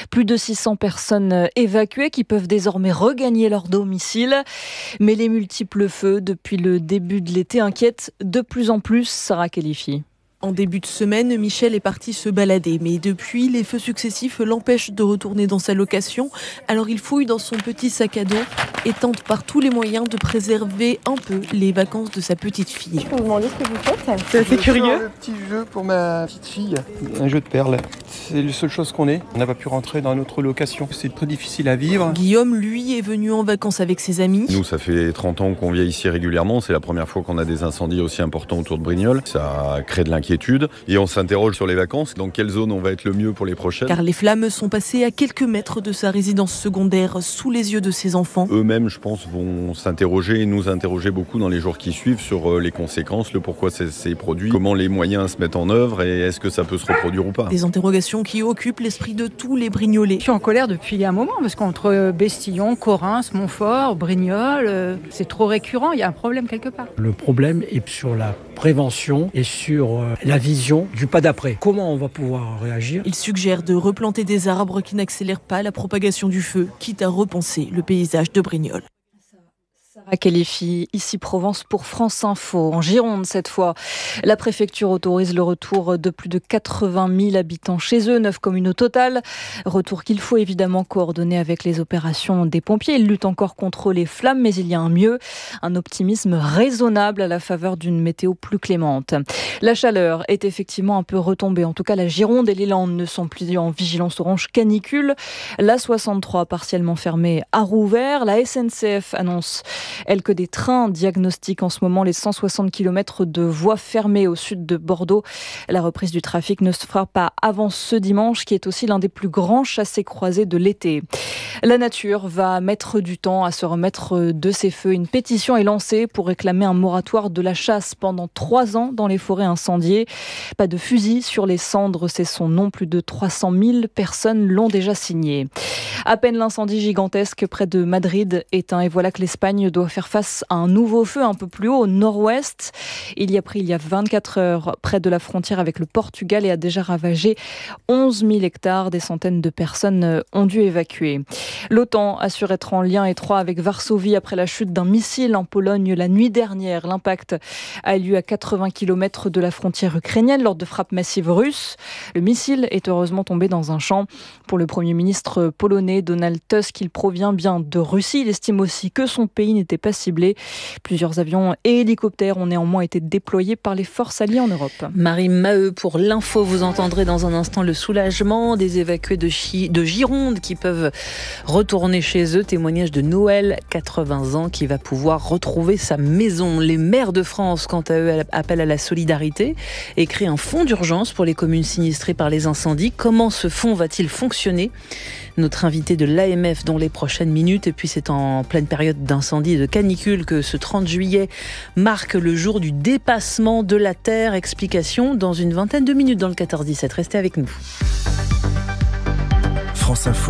Plus de 600 personnes évacuées qui peuvent désormais regagner leur domicile. Mais les multiples feux depuis le début de l'été inquiètent de plus en plus Sarah Khalifi. En début de semaine, Michel est parti se balader, mais depuis, les feux successifs l'empêchent de retourner dans sa location. Alors il fouille dans son petit sac à dos et tente par tous les moyens de préserver un peu les vacances de sa petite fille. Je peux vous demander ce que vous faites ? C'est assez curieux. Un petit jeu pour ma petite fille, un jeu de perles. C'est la seule chose qu'on ait. On n'a pas pu rentrer dans notre location. C'est très difficile à vivre. Guillaume, lui, est venu en vacances avec ses amis. Nous, ça fait 30 ans qu'on vient ici régulièrement. C'est la première fois qu'on a des incendies aussi importants autour de Brignoles. Ça crée de l'inquiétude et on s'interroge sur les vacances. Dans quelle zone on va être le mieux pour les prochaines ? Car les flammes sont passées à quelques mètres de sa résidence secondaire, sous les yeux de ses enfants. Eux-mêmes, je pense, vont s'interroger et nous interroger beaucoup dans les jours qui suivent sur les conséquences, le pourquoi c'est produit, comment les moyens se mettent en œuvre et est-ce que ça peut se reproduire ou pas. Des interrogations qui occupent l'esprit de tous les Brignolais. Je suis en colère depuis un moment parce qu'entre Bestillon, Correns, Montfort, Brignoles, c'est trop récurrent, il y a un problème quelque part. Le problème est sur la prévention et sur la vision du pas d'après. Comment on va pouvoir réagir ? Il suggère de replanter des arbres qui n'accélèrent pas la propagation du feu, quitte à repenser le paysage de Brignoles. Sarah Khalifi, ici Provence pour France Info. En Gironde cette fois, la préfecture autorise le retour de plus de 80 000 habitants chez eux, 9 communes au total. Retour qu'il faut évidemment coordonner avec les opérations des pompiers. Ils luttent encore contre les flammes, mais il y a un mieux, un optimisme raisonnable à la faveur d'une météo plus clémente. La chaleur est effectivement un peu retombée. En tout cas, la Gironde et les Landes ne sont plus en vigilance orange canicule. La 63 partiellement fermée a rouvert. La SNCF annonce elle que des trains diagnostiquent en ce moment les 160 km de voies fermées au sud de Bordeaux. La reprise du trafic ne se fera pas avant ce dimanche, qui est aussi l'un des plus grands chassés-croisés de l'été. La nature va mettre du temps à se remettre de ses feux. Une pétition est lancée pour réclamer un moratoire de la chasse pendant 3 ans dans les forêts incendiées. Pas de fusil sur les cendres, c'est son nom. Plus de 300 000 personnes l'ont déjà signé. À peine l'incendie gigantesque près de Madrid éteint, et voilà que l'Espagne doit faire face à un nouveau feu un peu plus haut au nord-ouest. Il y a 24 heures près de la frontière avec le Portugal et a déjà ravagé 11 000 hectares. Des centaines de personnes ont dû évacuer. L'OTAN assure être en lien étroit avec Varsovie après la chute d'un missile en Pologne la nuit dernière. L'impact a eu lieu à 80 km de la frontière ukrainienne lors de frappes massives russes. Le missile est heureusement tombé dans un champ. Pour le Premier ministre polonais Donald Tusk, il provient bien de Russie. Il estime aussi que son pays n'était pas ciblé. Plusieurs avions et hélicoptères ont néanmoins été déployés par les forces alliées en Europe. Marie Maheu pour l'info. Vous entendrez dans un instant le soulagement des évacués de Gironde qui peuvent retourner chez eux. Témoignage de Noël, 80 ans, qui va pouvoir retrouver sa maison. Les maires de France, quant à eux, appellent à la solidarité et créent un fonds d'urgence pour les communes sinistrées par les incendies. Comment ce fonds va-t-il fonctionner ? Notre invité de l'AMF dans les prochaines minutes. Et puis c'est en pleine période d'incendie et de canicule que ce 30 juillet marque le jour du dépassement de la Terre. Explication dans une vingtaine de minutes dans le 14-17. Restez avec nous. France Info.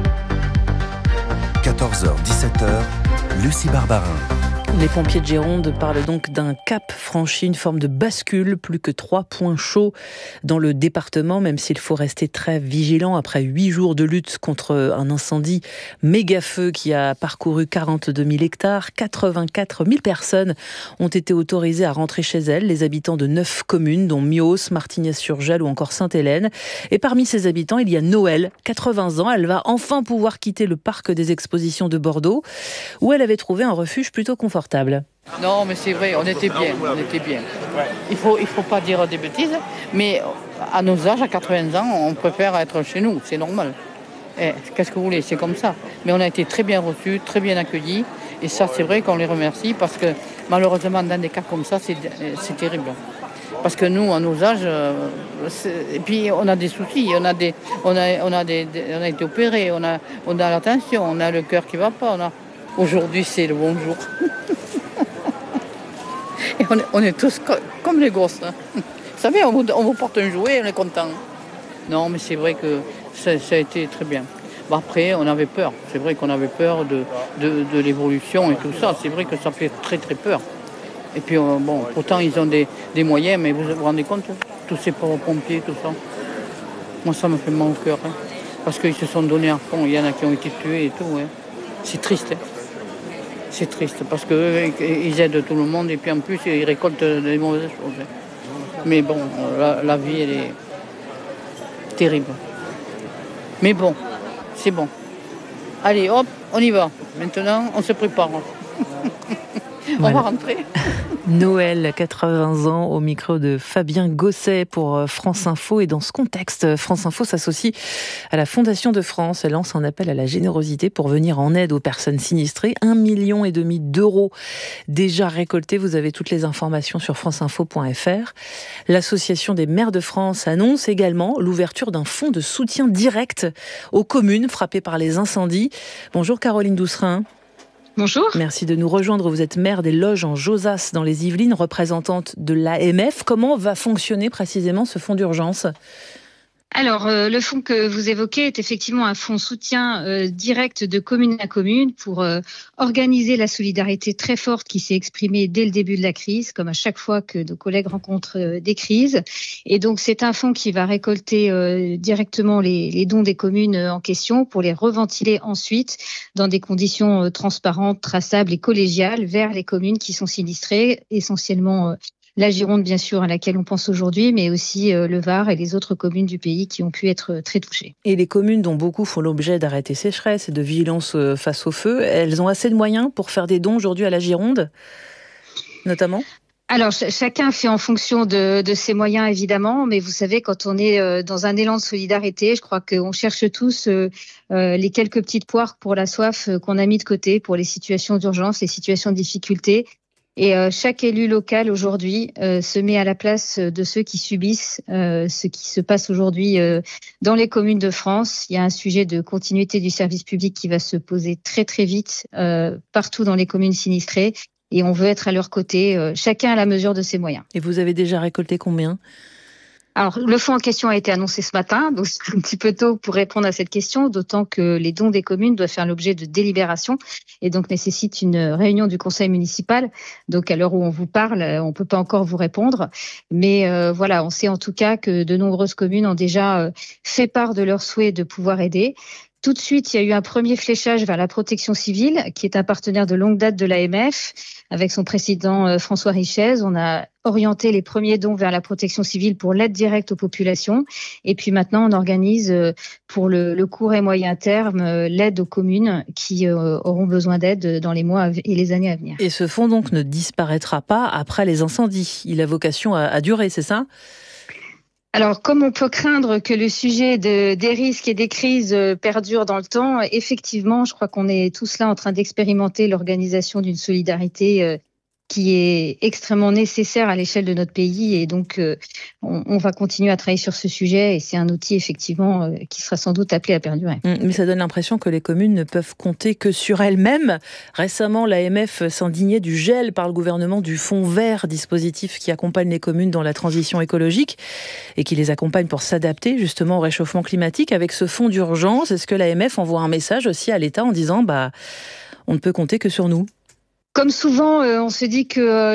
14h-17h, Lucie Barbarin. Les pompiers de Gironde parlent donc d'un cap franchi, une forme de bascule, plus que 3 points chauds dans le département, même s'il faut rester très vigilant après 8 jours de lutte contre un incendie méga feu qui a parcouru 42 000 hectares. 84 000 personnes ont été autorisées à rentrer chez elles, les habitants de 9 communes, dont Mios, Martignas-sur-Gel ou encore Sainte-Hélène. Et parmi ces habitants, il y a Noël, 80 ans. Elle va enfin pouvoir quitter le parc des expositions de Bordeaux, où elle avait trouvé un refuge plutôt confortable. Non, mais c'est vrai, on était bien. Il faut pas dire des bêtises, mais à nos âges, à 80 ans, on préfère être chez nous, c'est normal. Qu'est-ce que vous voulez, c'est comme ça. Mais on a été très bien reçus, très bien accueillis, et ça, c'est vrai qu'on les remercie, parce que malheureusement, dans des cas comme ça, c'est terrible. Parce que nous, à nos âges, et puis on a des soucis, on a été opérés, on a la tension, on a le cœur qui va pas, Aujourd'hui, c'est le bonjour. Et on est tous comme les gosses. Vous savez, on vous porte un jouet, on est content. Non, mais c'est vrai que ça a été très bien. Bon, après, on avait peur. C'est vrai qu'on avait peur de l'évolution et tout ça. C'est vrai que ça fait très, très peur. Et puis, pourtant, ils ont des moyens, mais vous vous rendez compte, tous ces pauvres pompiers, tout ça. Moi, ça me fait mal au cœur. Parce qu'ils se sont donnés à fond. Il y en a qui ont été tués et tout. Ouais. C'est triste. C'est triste parce qu'ils aident tout le monde et puis en plus, ils récoltent des mauvaises choses. Mais bon, la vie, elle est terrible. Mais bon, c'est bon. Allez, hop, on y va. Maintenant, on se prépare. On va rentrer. Noël, 80 ans, au micro de Fabien Gosset pour France Info. Et dans ce contexte, France Info s'associe à la Fondation de France. Elle lance un appel à la générosité pour venir en aide aux personnes sinistrées. 1,5 million d'euros déjà récoltés. Vous avez toutes les informations sur franceinfo.fr. L'Association des maires de France annonce également l'ouverture d'un fonds de soutien direct aux communes frappées par les incendies. Bonjour Caroline Doucerin. Bonjour. Merci de nous rejoindre. Vous êtes maire des Loges en Josas dans les Yvelines, représentante de l'AMF. Comment va fonctionner précisément ce fonds d'urgence ? Alors, le fonds que vous évoquez est effectivement un fonds soutien direct de commune à commune pour organiser la solidarité très forte qui s'est exprimée dès le début de la crise, comme à chaque fois que nos collègues rencontrent des crises. Et donc, c'est un fonds qui va récolter directement les dons des communes en question pour les reventiler ensuite dans des conditions transparentes, traçables et collégiales vers les communes qui sont sinistrées, essentiellement la Gironde, bien sûr, à laquelle on pense aujourd'hui, mais aussi le Var et les autres communes du pays qui ont pu être très touchées. Et les communes dont beaucoup font l'objet d'arrêtés sécheresse et de vigilance face au feu, elles ont assez de moyens pour faire des dons aujourd'hui à la Gironde, notamment ? Alors, chacun fait en fonction de ses moyens, évidemment, mais vous savez, quand on est dans un élan de solidarité, je crois qu'on cherche tous les quelques petites poires pour la soif qu'on a mis de côté pour les situations d'urgence, les situations de difficulté. Et chaque élu local aujourd'hui se met à la place de ceux qui subissent ce qui se passe aujourd'hui dans les communes de France. Il y a un sujet de continuité du service public qui va se poser très très vite partout dans les communes sinistrées. Et on veut être à leur côté, chacun à la mesure de ses moyens. Et vous avez déjà récolté combien ? Alors, le fonds en question a été annoncé ce matin, donc c'est un petit peu tôt pour répondre à cette question, d'autant que les dons des communes doivent faire l'objet de délibération et donc nécessitent une réunion du conseil municipal. Donc, à l'heure où on vous parle, on peut pas encore vous répondre. Mais voilà, on sait en tout cas que de nombreuses communes ont déjà fait part de leur souhait de pouvoir aider. Tout de suite, il y a eu un premier fléchage vers la protection civile, qui est un partenaire de longue date de l'AMF. Avec son président François Richez, on a orienté les premiers dons vers la protection civile pour l'aide directe aux populations. Et puis maintenant, on organise pour le court et moyen terme l'aide aux communes qui auront besoin d'aide dans les mois et les années à venir. Et ce fonds donc ne disparaîtra pas après les incendies. Il a vocation à durer, c'est ça ? Alors, comme on peut craindre que le sujet des risques et des crises perdure dans le temps, effectivement, je crois qu'on est tous là en train d'expérimenter l'organisation d'une solidarité qui est extrêmement nécessaire à l'échelle de notre pays. Et donc, on va continuer à travailler sur ce sujet. Et c'est un outil, effectivement, qui sera sans doute appelé à perdurer. Mais ça donne l'impression que les communes ne peuvent compter que sur elles-mêmes. Récemment, l'AMF s'indignait du gel par le gouvernement du Fonds vert, dispositif qui accompagne les communes dans la transition écologique et qui les accompagne pour s'adapter justement au réchauffement climatique. Avec ce fonds d'urgence, est-ce que l'AMF envoie un message aussi à l'État en disant on ne peut compter que sur nous ? Comme souvent, on se dit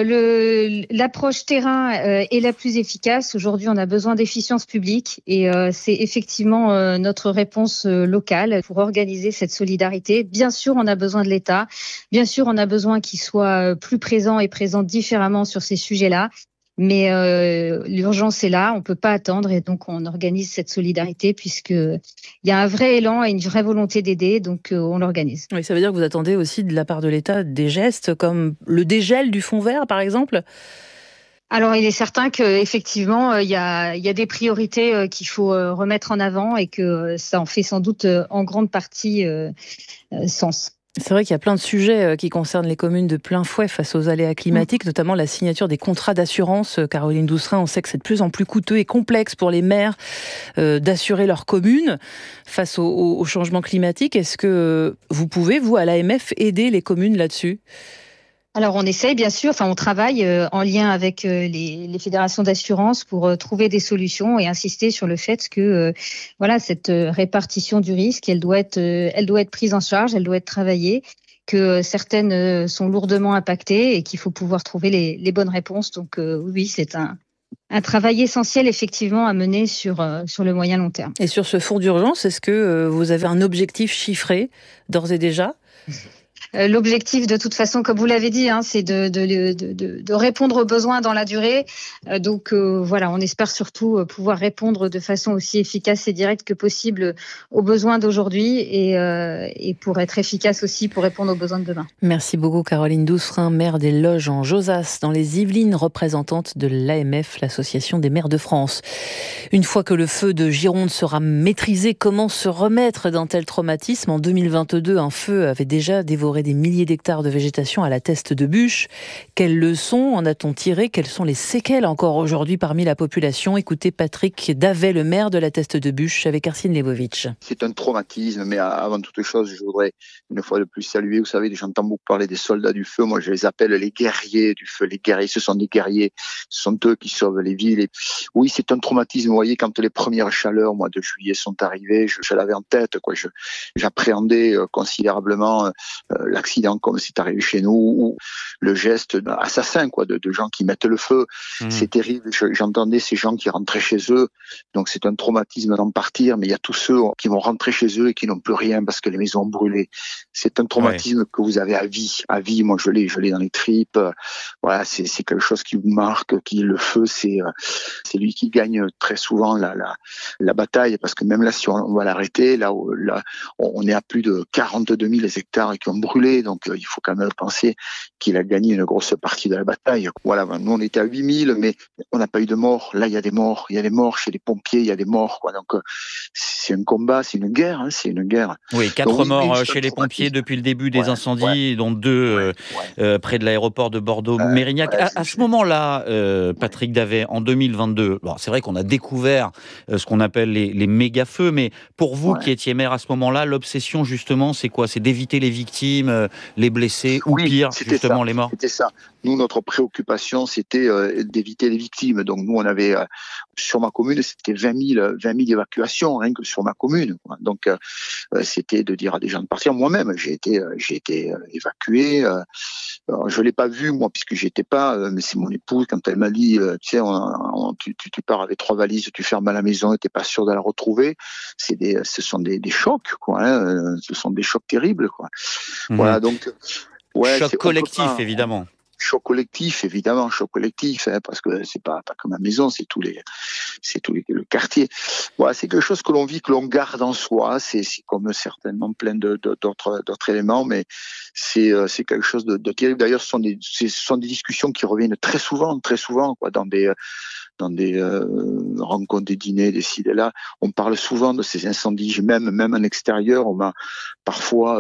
que l'approche terrain est la plus efficace. Aujourd'hui, on a besoin d'efficience publique et c'est effectivement notre réponse locale pour organiser cette solidarité. Bien sûr, on a besoin de l'État. Bien sûr, on a besoin qu'il soit plus présent et présent différemment sur ces sujets-là. Mais l'urgence est là, on peut pas attendre et donc on organise cette solidarité puisqu'il y a un vrai élan et une vraie volonté d'aider, donc on l'organise. Oui, ça veut dire que vous attendez aussi de la part de l'État des gestes comme le dégel du fonds vert, par exemple ? Alors, il est certain qu'effectivement, il y a des priorités qu'il faut remettre en avant et que ça en fait sans doute en grande partie sens. C'est vrai qu'il y a plein de sujets qui concernent les communes de plein fouet face aux aléas climatiques, notamment la signature des contrats d'assurance. Caroline Doucerin, on sait que c'est de plus en plus coûteux et complexe pour les maires d'assurer leur commune face au changement climatique. Est-ce que vous pouvez, vous, à l'AMF, aider les communes là-dessus ? Alors, on essaye, bien sûr. Enfin, on travaille en lien avec les fédérations d'assurance pour trouver des solutions et insister sur le fait que, voilà, cette répartition du risque, elle doit être prise en charge, elle doit être travaillée, que certaines sont lourdement impactées et qu'il faut pouvoir trouver les bonnes réponses. Donc, oui, c'est Un travail essentiel, effectivement, à mener sur le moyen long terme. Et sur ce fonds d'urgence, est-ce que vous avez un objectif chiffré d'ores et déjà ? L'objectif, de toute façon, comme vous l'avez dit, c'est de répondre aux besoins dans la durée. Donc voilà, on espère surtout pouvoir répondre de façon aussi efficace et directe que possible aux besoins d'aujourd'hui et pour être efficace aussi pour répondre aux besoins de demain. Merci beaucoup Caroline Doucerin, maire des Loges en Josas dans les Yvelines, représentante de l'AMF, l'Association des maires de France. Une fois que le feu de Gironde sera maîtrisé, comment se remettre d'un tel traumatisme ? En 2022, un feu avait déjà dévoré des milliers d'hectares de végétation à la Teste de Buch. Quelles leçons en a-t-on tiré ? Quelles sont les séquelles encore aujourd'hui parmi la population ? Écoutez Patrick Davet, le maire de la Teste de Buch, avec Arsène Lebovitch. C'est un traumatisme, mais avant toute chose, je voudrais une fois de plus saluer, vous savez, j'entends beaucoup parler des soldats du feu, moi je les appelle les guerriers du feu. Les guerriers, ce sont des guerriers, ce sont eux qui sauvent les villes. Et oui, c'est un traumatisme, vous voyez, quand les premières chaleurs, mois de juillet, sont arrivées, je l'avais en tête, j'appréhendais considérablement l'accident comme c'est arrivé chez nous, ou le geste assassin de gens qui mettent le feu. C'est terrible, j'entendais ces gens qui rentraient chez eux, donc c'est un traumatisme d'en partir, mais il y a tous ceux qui vont rentrer chez eux et qui n'ont plus rien parce que les maisons ont brûlé. C'est un traumatisme que vous avez à vie, moi je l'ai dans les tripes. Voilà, c'est quelque chose qui vous marque, le feu c'est lui qui gagne très souvent la bataille, parce que même là si on va l'arrêter, là on est à plus de 42 000 hectares qui ont brûlé, donc il faut quand même penser qu'il a gagné une grosse partie de la bataille. Voilà, nous on était à 8 000, mais on n'a pas eu de morts. Là il y a des morts chez les pompiers, il y a des morts, donc c'est un combat, c'est une guerre. Oui, 4 morts chez les pompiers depuis le début des incendies, dont 2 près de l'aéroport de Bordeaux-Mérignac. À ce moment-là, Patrick Davet, en 2022, c'est vrai qu'on a découvert ce qu'on appelle les méga-feux, mais pour vous qui étiez maire à ce moment-là, l'obsession justement, c'est quoi ? C'est d'éviter les victimes, les blessés, ou pire, justement les morts ? C'était ça. Nous, notre préoccupation, c'était d'éviter les victimes. Donc nous, on avait, sur ma commune, c'était 20 000 évacuations, rien que sur ma commune. Donc c'était de dire à des gens de partir. Moi-même, j'ai été évacué. Je l'ai pas vu, moi, puisque j'étais pas, mais c'est mon épouse, quand elle m'a dit, tu pars avec 3 valises, tu fermes à la maison et t'es pas sûr de la retrouver. Ce sont des chocs, ce sont des chocs terribles, Voilà, donc, choc collectif, évidemment. Choc collectif, parce que c'est pas comme la maison, c'est tout le quartier. Voilà, c'est quelque chose que l'on vit, que l'on garde en soi. C'est comme certainement plein d'autres éléments, mais c'est quelque chose de terrible. D'ailleurs, ce sont des discussions qui reviennent très souvent, dans des rencontres, des dîners, des ci, des là. On parle souvent de ces incendies, même en extérieur. On m'a parfois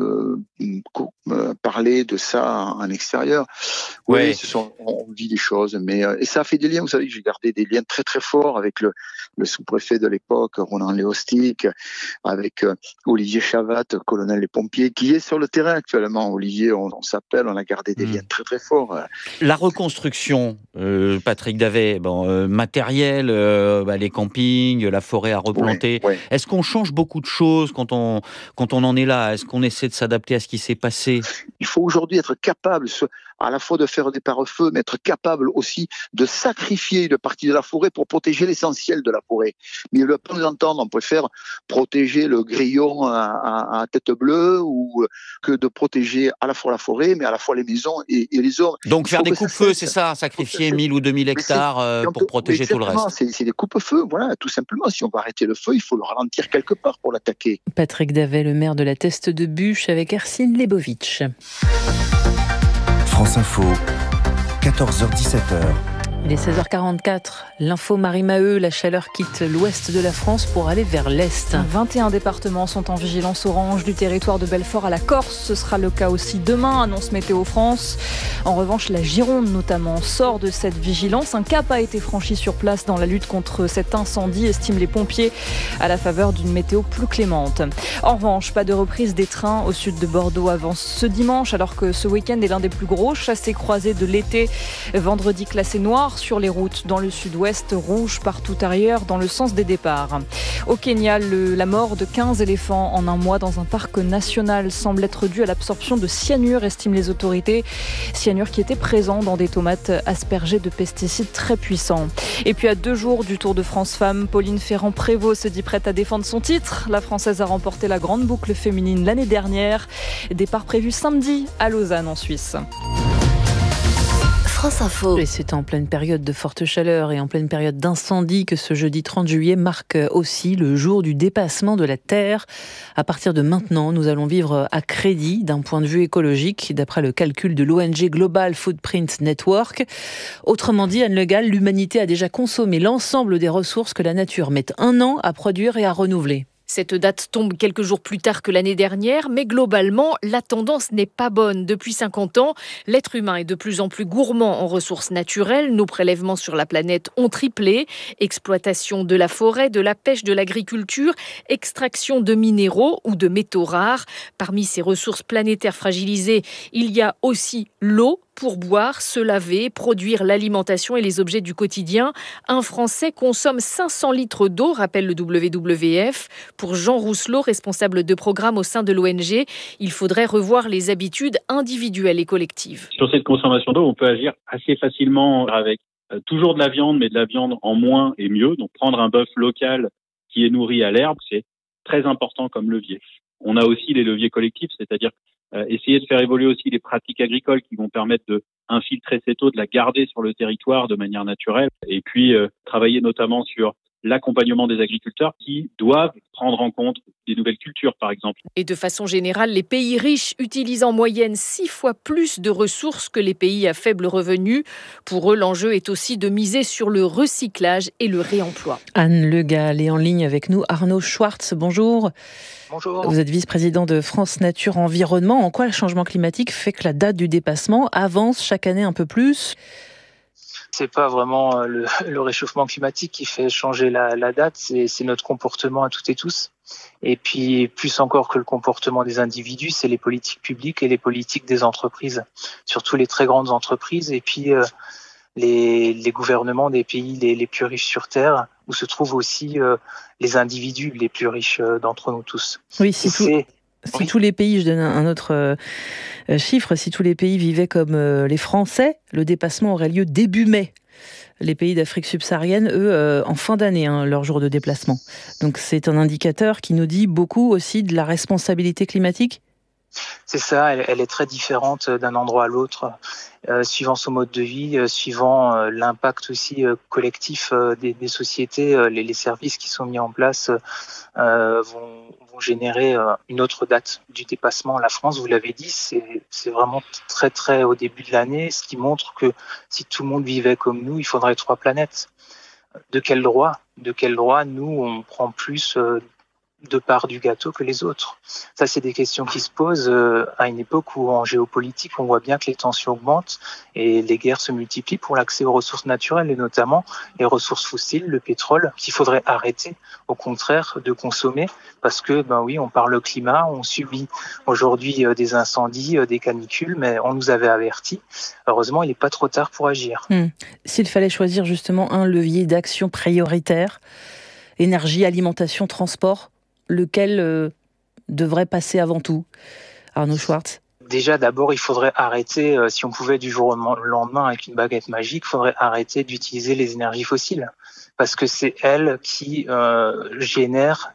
parlé de ça en extérieur. Oui, on vit des choses, mais et ça a fait des liens. Vous savez, j'ai gardé des liens très très forts avec le sous-préfet de l'époque, Ronan Léostic, avec Olivier Chavat, colonel des pompiers, qui est sur le terrain actuellement. Olivier, on s'appelle, on a gardé des liens très très forts. La reconstruction, Patrick Davet, matériel, les campings, la forêt à replanter. Est-ce qu'on change beaucoup de choses quand on en est là ? Est-ce qu'on essaie de s'adapter à ce qui s'est passé ? Il faut aujourd'hui être capable à la fois de faire des pare-feux, mais être capable aussi de sacrifier une partie de la forêt pour protéger l'essentiel de la forêt. Mais de temps en temps, on préfère protéger le grillon à tête bleue, ou que de protéger à la fois la forêt, mais à la fois les maisons et les hommes. Donc faire des coupe-feux, c'est ça, sacrifier 1000 ou 2000 hectares pour protéger tout le reste. C'est des coupe-feux, voilà, tout simplement. Si on va arrêter le feu, il faut le ralentir quelque part pour l'attaquer. Patrick Davet, le maire de la Teste de Buch, avec Arsène Lebovitch. France Info, 14h-17h. Il est 16h44, l'info Marie Maheu, la chaleur quitte l'ouest de la France pour aller vers l'est. 21 départements sont en vigilance orange, du territoire de Belfort à la Corse. Ce sera le cas aussi demain, annonce Météo France. En revanche, la Gironde notamment sort de cette vigilance. Un cap a été franchi sur place dans la lutte contre cet incendie, estiment les pompiers, à la faveur d'une météo plus clémente. En revanche, pas de reprise des trains au sud de Bordeaux avant ce dimanche, alors que ce week-end est l'un des plus gros chassés-croisés de l'été. Vendredi classé noir noir sur les routes dans le sud-ouest, rouge partout ailleurs dans le sens des départs. Au Kenya, la mort de 15 éléphants en un mois dans un parc national semble être due à l'absorption de cyanure, estiment les autorités. Cyanure qui était présent dans des tomates aspergées de pesticides très puissants. Et puis à 2 jours du Tour de France Femmes, Pauline Ferrand-Prévot se dit prête à défendre son titre. La Française a remporté la grande boucle féminine l'année dernière. Départ prévu samedi à Lausanne en Suisse. France Info. Et c'est en pleine période de forte chaleur et en pleine période d'incendie que ce jeudi 30 juillet marque aussi le jour du dépassement de la Terre. À partir de maintenant, nous allons vivre à crédit d'un point de vue écologique, d'après le calcul de l'ONG Global Footprint Network. Autrement dit, Anne Le Gall, l'humanité a déjà consommé l'ensemble des ressources que la nature met 1 an à produire et à renouveler. Cette date tombe quelques jours plus tard que l'année dernière, mais globalement, la tendance n'est pas bonne. Depuis 50 ans, l'être humain est de plus en plus gourmand en ressources naturelles. Nos prélèvements sur la planète ont triplé. Exploitation de la forêt, de la pêche, de l'agriculture, extraction de minéraux ou de métaux rares. Parmi ces ressources planétaires fragilisées, il y a aussi l'eau. Pour boire, se laver, produire l'alimentation et les objets du quotidien. Un Français consomme 500 litres d'eau, rappelle le WWF. Pour Jean Rousselot, responsable de programme au sein de l'ONG, il faudrait revoir les habitudes individuelles et collectives. Sur cette consommation d'eau, on peut agir assez facilement avec toujours de la viande, mais de la viande en moins et mieux. Donc prendre un bœuf local qui est nourri à l'herbe, c'est très important comme levier. On a aussi les leviers collectifs, c'est-à-dire essayer de faire évoluer aussi les pratiques agricoles qui vont permettre de infiltrer cette eau, de la garder sur le territoire de manière naturelle. Et puis travailler notamment sur l'accompagnement des agriculteurs qui doivent prendre en compte des nouvelles cultures, par exemple. Et de façon générale, les pays riches utilisent en moyenne 6 fois plus de ressources que les pays à faible revenu. Pour eux, l'enjeu est aussi de miser sur le recyclage et le réemploi. Anne Le Gall est en ligne avec nous. Arnaud Schwartz, bonjour. Bonjour. Vous êtes vice-président de France Nature Environnement. En quoi le changement climatique fait que la date du dépassement avance chaque année un peu plus ? C'est pas vraiment le réchauffement climatique qui fait changer la date, c'est notre comportement à toutes et tous. Et puis, plus encore que le comportement des individus, c'est les politiques publiques et les politiques des entreprises, surtout les très grandes entreprises, et puis les gouvernements des pays les plus riches sur Terre, où se trouvent aussi les individus les plus riches d'entre nous tous. Oui, Si tous les pays, je donne un autre chiffre, si tous les pays vivaient comme les Français, le dépassement aurait lieu début mai. Les pays d'Afrique subsaharienne, eux, en fin d'année, leur jour de déplacement. Donc c'est un indicateur qui nous dit beaucoup aussi de la responsabilité climatique. C'est ça, elle est très différente d'un endroit à l'autre, suivant son mode de vie, suivant l'impact aussi collectif des sociétés. Les services qui sont mis en place vont générer une autre date du dépassement. La France, vous l'avez dit, c'est vraiment très très au début de l'année, ce qui montre que si tout le monde vivait comme nous, il faudrait 3 planètes. De quel droit nous on prend plus de part du gâteau que les autres? Ça, c'est des questions qui se posent à une époque où en géopolitique, on voit bien que les tensions augmentent et les guerres se multiplient pour l'accès aux ressources naturelles et notamment les ressources fossiles, le pétrole, qu'il faudrait arrêter, au contraire, de consommer parce que, on parle climat, on subit aujourd'hui des incendies, des canicules, mais on nous avait avertis. Heureusement, il n'est pas trop tard pour agir. S'il fallait choisir justement un levier d'action prioritaire, énergie, alimentation, transport, lequel devrait passer avant tout? Arnaud Schwartz. Déjà, d'abord, il faudrait arrêter, si on pouvait du jour au lendemain avec une baguette magique, il faudrait arrêter d'utiliser les énergies fossiles. Parce que c'est elles qui génèrent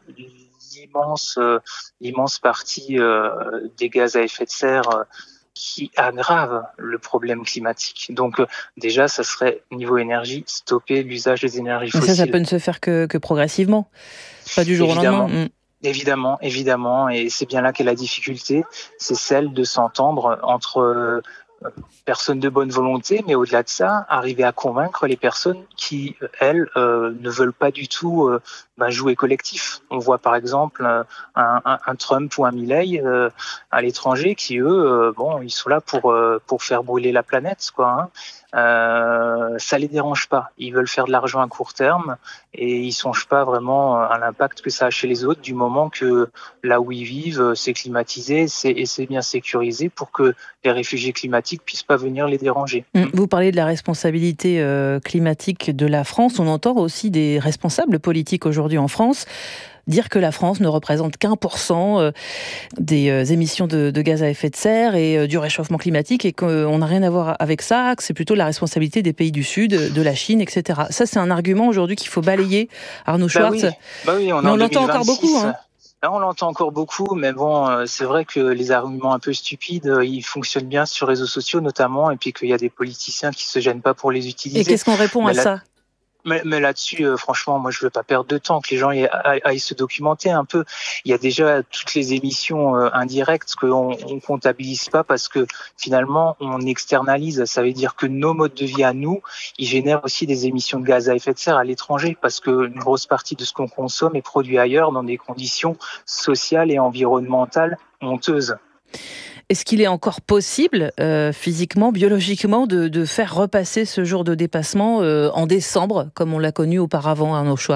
l'immense partie des gaz à effet de serre qui aggravent le problème climatique. Donc déjà, ça serait, niveau énergie, stopper l'usage des énergies fossiles. Ça peut ne se faire que progressivement, pas du jour au lendemain. Évidemment, et c'est bien là qu'est la difficulté, c'est celle de s'entendre entre personnes de bonne volonté, mais au-delà de ça, arriver à convaincre les personnes qui, elles, ne veulent pas du tout jouer collectif. On voit par exemple un Trump ou un Milei à l'étranger qui, eux, ils sont là pour faire brûler la planète, quoi. ça les dérange pas. Ils veulent faire de l'argent à court terme et ils songent pas vraiment à l'impact que ça a chez les autres, du moment que là où ils vivent, c'est climatisé et c'est bien sécurisé pour que les réfugiés climatiques puissent pas venir les déranger. Vous parlez de la responsabilité climatique de la France. On entend aussi des responsables politiques aujourd'hui en France dire que la France ne représente qu'1% des émissions de gaz à effet de serre et du réchauffement climatique et qu'on n'a rien à voir avec ça, que c'est plutôt la responsabilité des pays du Sud, de la Chine, etc. Ça, c'est un argument aujourd'hui qu'il faut balayer, Arnaud Schwartz. Oui, mais on l'entend encore beaucoup. Là, on l'entend encore beaucoup, mais bon, c'est vrai que les arguments un peu stupides, ils fonctionnent bien sur les réseaux sociaux notamment, et puis qu'il y a des politiciens qui se gênent pas pour les utiliser. Et qu'est-ce qu'on répond à ça ? Mais là-dessus, franchement, moi, je veux pas perdre de temps, que les gens aillent se documenter un peu. Il y a déjà toutes les émissions indirectes qu'on comptabilise pas parce que finalement, on externalise. Ça veut dire que nos modes de vie à nous, ils génèrent aussi des émissions de gaz à effet de serre à l'étranger parce que une grosse partie de ce qu'on consomme est produit ailleurs dans des conditions sociales et environnementales honteuses. Est-ce qu'il est encore possible, physiquement, biologiquement, de faire repasser ce jour de dépassement en décembre, comme on l'a connu auparavant, Arnaud Schwartz ?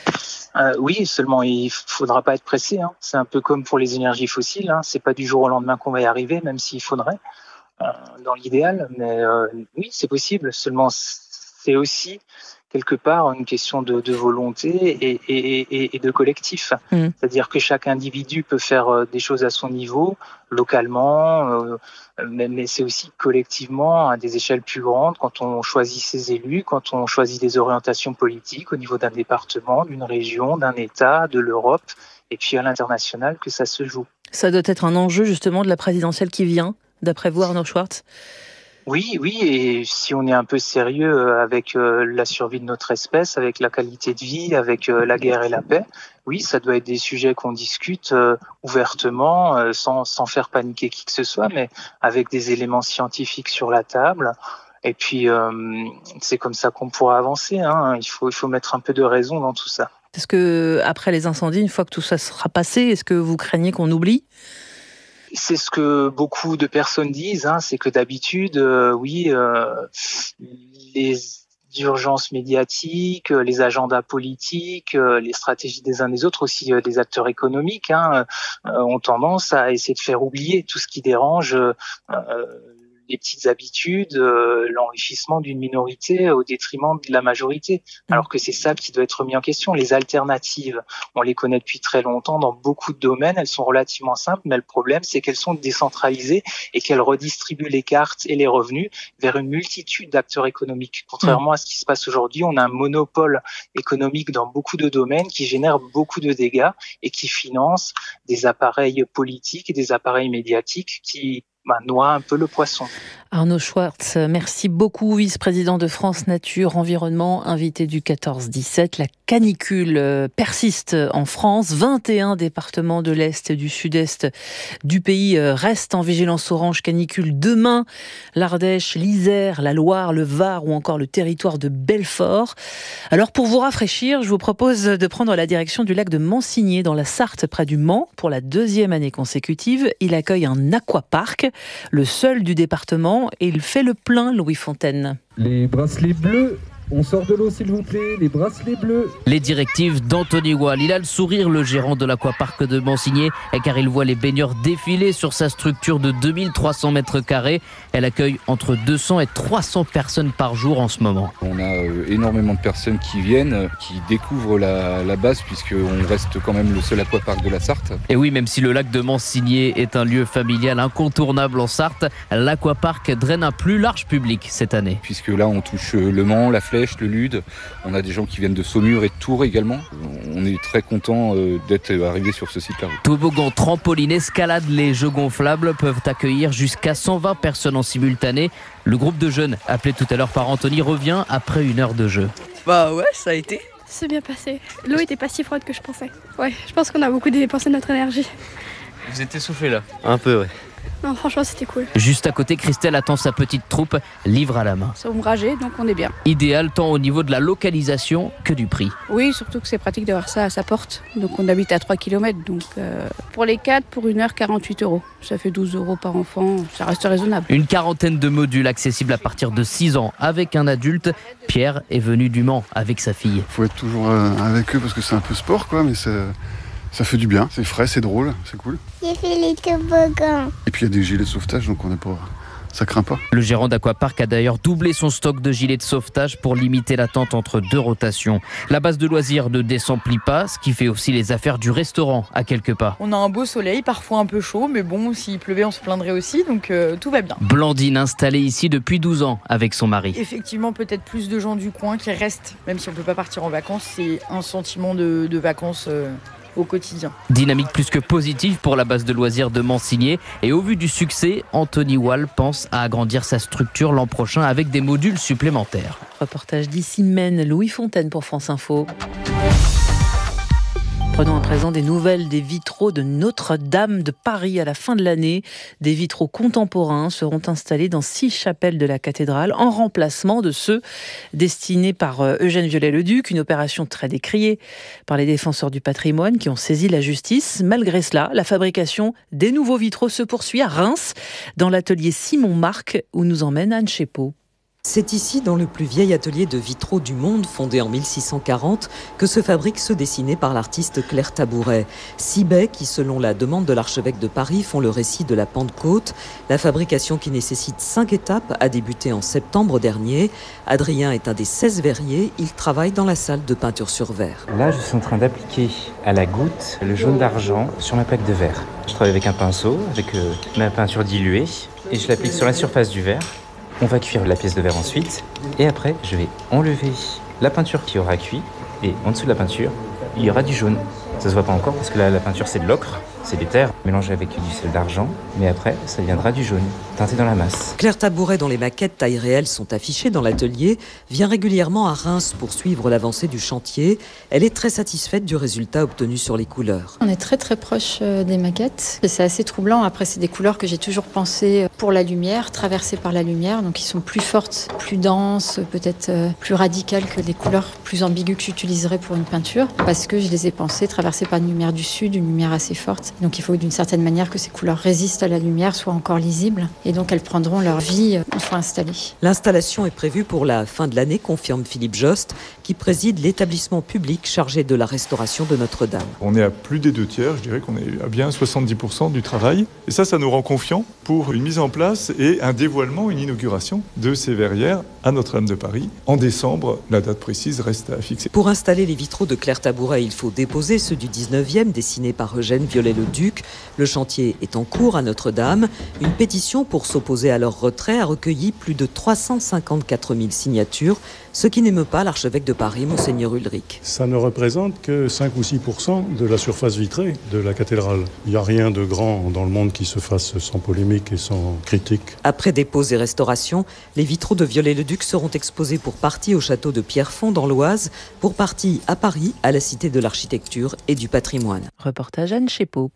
Oui, seulement il faudra pas être pressé. C'est un peu comme pour les énergies fossiles. C'est pas du jour au lendemain qu'on va y arriver, même s'il faudrait, dans l'idéal. Mais oui, c'est possible. Seulement, c'est aussi quelque part une question de volonté et de collectif. C'est-à-dire que chaque individu peut faire des choses à son niveau, localement, mais c'est aussi collectivement à des échelles plus grandes quand on choisit ses élus, quand on choisit des orientations politiques au niveau d'un département, d'une région, d'un État, de l'Europe, et puis à l'international que ça se joue. Ça doit être un enjeu justement de la présidentielle qui vient, d'après vous, Arnaud Schwartz ? Oui, et si on est un peu sérieux avec la survie de notre espèce, avec la qualité de vie, avec la guerre et la paix, oui, ça doit être des sujets qu'on discute ouvertement, sans faire paniquer qui que ce soit, mais avec des éléments scientifiques sur la table. Et puis, c'est comme ça qu'on pourra avancer. Il faut mettre un peu de raison dans tout ça. Est-ce que, après les incendies, une fois que tout ça sera passé, est-ce que vous craignez qu'on oublie ? C'est ce que beaucoup de personnes disent, c'est que d'habitude, les urgences médiatiques, les agendas politiques, les stratégies des uns des autres, aussi des acteurs économiques, ont tendance à essayer de faire oublier tout ce qui dérange les petites habitudes, l'enrichissement d'une minorité au détriment de la majorité. Alors que c'est ça qui doit être mis en question. Les alternatives, on les connaît depuis très longtemps dans beaucoup de domaines, elles sont relativement simples, mais le problème, c'est qu'elles sont décentralisées et qu'elles redistribuent les cartes et les revenus vers une multitude d'acteurs économiques. Contrairement à ce qui se passe aujourd'hui, on a un monopole économique dans beaucoup de domaines qui génère beaucoup de dégâts et qui finance des appareils politiques et des appareils médiatiques qui noie un peu le poisson. Arnaud Schwartz, merci beaucoup, vice-président de France Nature Environnement, invité du 14-17. La canicule persiste en France. 21 départements de l'Est et du Sud-Est du pays restent en vigilance orange canicule demain. L'Ardèche, l'Isère, la Loire, le Var ou encore le territoire de Belfort. Alors pour vous rafraîchir, je vous propose de prendre la direction du lac de Mansigné dans la Sarthe près du Mans. Pour la 2e année consécutive, il accueille un aquapark, le seul du département, et il fait le plein, Louis Fontaine. Les bracelets bleus, on sort de l'eau s'il vous plaît, les bracelets bleus. Les directives d'Anthony Wall. Il a le sourire, le gérant de l'aquapark de Mansigné, car il voit les baigneurs défiler sur sa structure de 2300 mètres carrés. Elle accueille entre 200 et 300 personnes par jour en ce moment. On a énormément de personnes qui viennent, qui découvrent la base, puisqu'on reste quand même le seul aquapark de la Sarthe. Et oui, même si le lac de Mansigné est un lieu familial incontournable en Sarthe, l'aquapark draine un plus large public cette année. Puisque là, on touche le Mans, la Flèche, le Lude. On a des gens qui viennent de Saumur et de Tours également. On est très content d'être arrivé sur ce site-là. Toboggan, trampoline, escalade, les jeux gonflables peuvent accueillir jusqu'à 120 personnes en simultané. Le groupe de jeunes, appelé tout à l'heure par Anthony, revient après 1 heure de jeu. Bah ouais, ça a été. C'est bien passé. L'eau était pas si froide que je pensais. Ouais, je pense qu'on a beaucoup dépensé notre énergie. Vous êtes essoufflé là? Un peu, ouais. Non, franchement, c'était cool. Juste à côté, Christelle attend sa petite troupe, livre à la main. C'est ombragé, donc on est bien. Idéal tant au niveau de la localisation que du prix. Oui, surtout que c'est pratique d'avoir ça à sa porte. Donc on habite à 3 km. Donc pour les 4, pour 1 heure, 48 €. Ça fait 12 € par enfant. Ça reste raisonnable. Une quarantaine de modules accessibles à partir de 6 ans avec un adulte. Pierre est venu du Mans avec sa fille. Il faut être toujours avec eux parce que c'est un peu sport, quoi, mais ça fait du bien. C'est frais, c'est drôle, c'est cool. J'ai fait les toboggans. Et puis il y a des gilets de sauvetage, donc on n'est pas... ça craint pas. Le gérant d'Aquapark a d'ailleurs doublé son stock de gilets de sauvetage pour limiter l'attente entre 2 rotations. La base de loisirs ne désemplit pas, ce qui fait aussi les affaires du restaurant à quelques pas. On a un beau soleil, parfois un peu chaud, mais bon, s'il pleuvait, on se plaindrait aussi, donc tout va bien. Blandine installée ici depuis 12 ans avec son mari. Effectivement, peut-être plus de gens du coin qui restent, même si on ne peut pas partir en vacances, c'est un sentiment de vacances au quotidien. Dynamique plus que positive pour la base de loisirs de Mansigné. Et au vu du succès, Anthony Wall pense à agrandir sa structure l'an prochain avec des modules supplémentaires. Reportage d'ici Maine, Louis Fontaine pour France Info. Prenons à présent des nouvelles des vitraux de Notre-Dame de Paris à la fin de l'année. Des vitraux contemporains seront installés dans 6 chapelles de la cathédrale en remplacement de ceux destinés par Eugène Viollet-le-Duc. Une opération très décriée par les défenseurs du patrimoine qui ont saisi la justice. Malgré cela, la fabrication des nouveaux vitraux se poursuit à Reims, dans l'atelier Simon Marc, où nous emmène Anne Chépeau. C'est ici, dans le plus vieil atelier de vitraux du monde, fondé en 1640, que se fabriquent ceux dessinés par l'artiste Claire Tabouret. 6 baies qui, selon la demande de l'archevêque de Paris, font le récit de la Pentecôte. La fabrication qui nécessite 5 étapes a débuté en septembre dernier. Adrien est un des 16 verriers. Il travaille dans la salle de peinture sur verre. Là, je suis en train d'appliquer à la goutte le jaune d'argent sur ma plaque de verre. Je travaille avec un pinceau, avec ma peinture diluée, et je l'applique sur la surface du verre. On va cuire la pièce de verre ensuite, et après je vais enlever la peinture qui aura cuit, et en dessous de la peinture, il y aura du jaune. Ça se voit pas encore parce que là, la peinture c'est de l'ocre, c'est des terres mélangées avec du sel d'argent, mais après ça viendra du jaune, teinté dans la masse. Claire Tabouret, dont les maquettes taille réelle sont affichées dans l'atelier, vient régulièrement à Reims pour suivre l'avancée du chantier. Elle est très satisfaite du résultat obtenu sur les couleurs. On est très proche des maquettes. C'est assez troublant. Après, c'est des couleurs que j'ai toujours pensées pour la lumière, traversées par la lumière, donc qui sont plus fortes, plus denses, peut-être plus radicales que des couleurs plus ambiguës que j'utiliserais pour une peinture, parce que je les ai pensées traversées par une lumière du sud, une lumière assez forte. Donc il faut d'une certaine manière que ces couleurs résistent à la lumière, soient encore lisibles, et donc elles prendront leur vie une fois installées. L'installation est prévue pour la fin de l'année, confirme Philippe Jost, qui préside l'établissement public chargé de la restauration de Notre-Dame. On est à plus des 2/3, je dirais qu'on est à bien 70% du travail. Et ça nous rend confiants pour une mise en place et un dévoilement, une inauguration de ces verrières à Notre-Dame de Paris. En décembre, la date précise reste à fixer. Pour installer les vitraux de Claire Tabouret, il faut déposer ceux du 19e, dessinés par Eugène Viollet-le-Duc. Le chantier est en cours à Notre-Dame. Une pétition pour s'opposer à leur retrait a recueilli plus de 354 000 signatures, ce qui n'émeut pas l'archevêque de Paris, Monseigneur Ulrich. Ça ne représente que 5 ou 6% de la surface vitrée de la cathédrale. Il n'y a rien de grand dans le monde qui se fasse sans polémique et sans critique. Après dépose et restauration, les vitraux de Viollet-le-Duc seront exposés pour partie au château de Pierrefonds dans l'Oise, pour partie à Paris, à la Cité de l'Architecture et du Patrimoine. Reportage Anne Chépeau.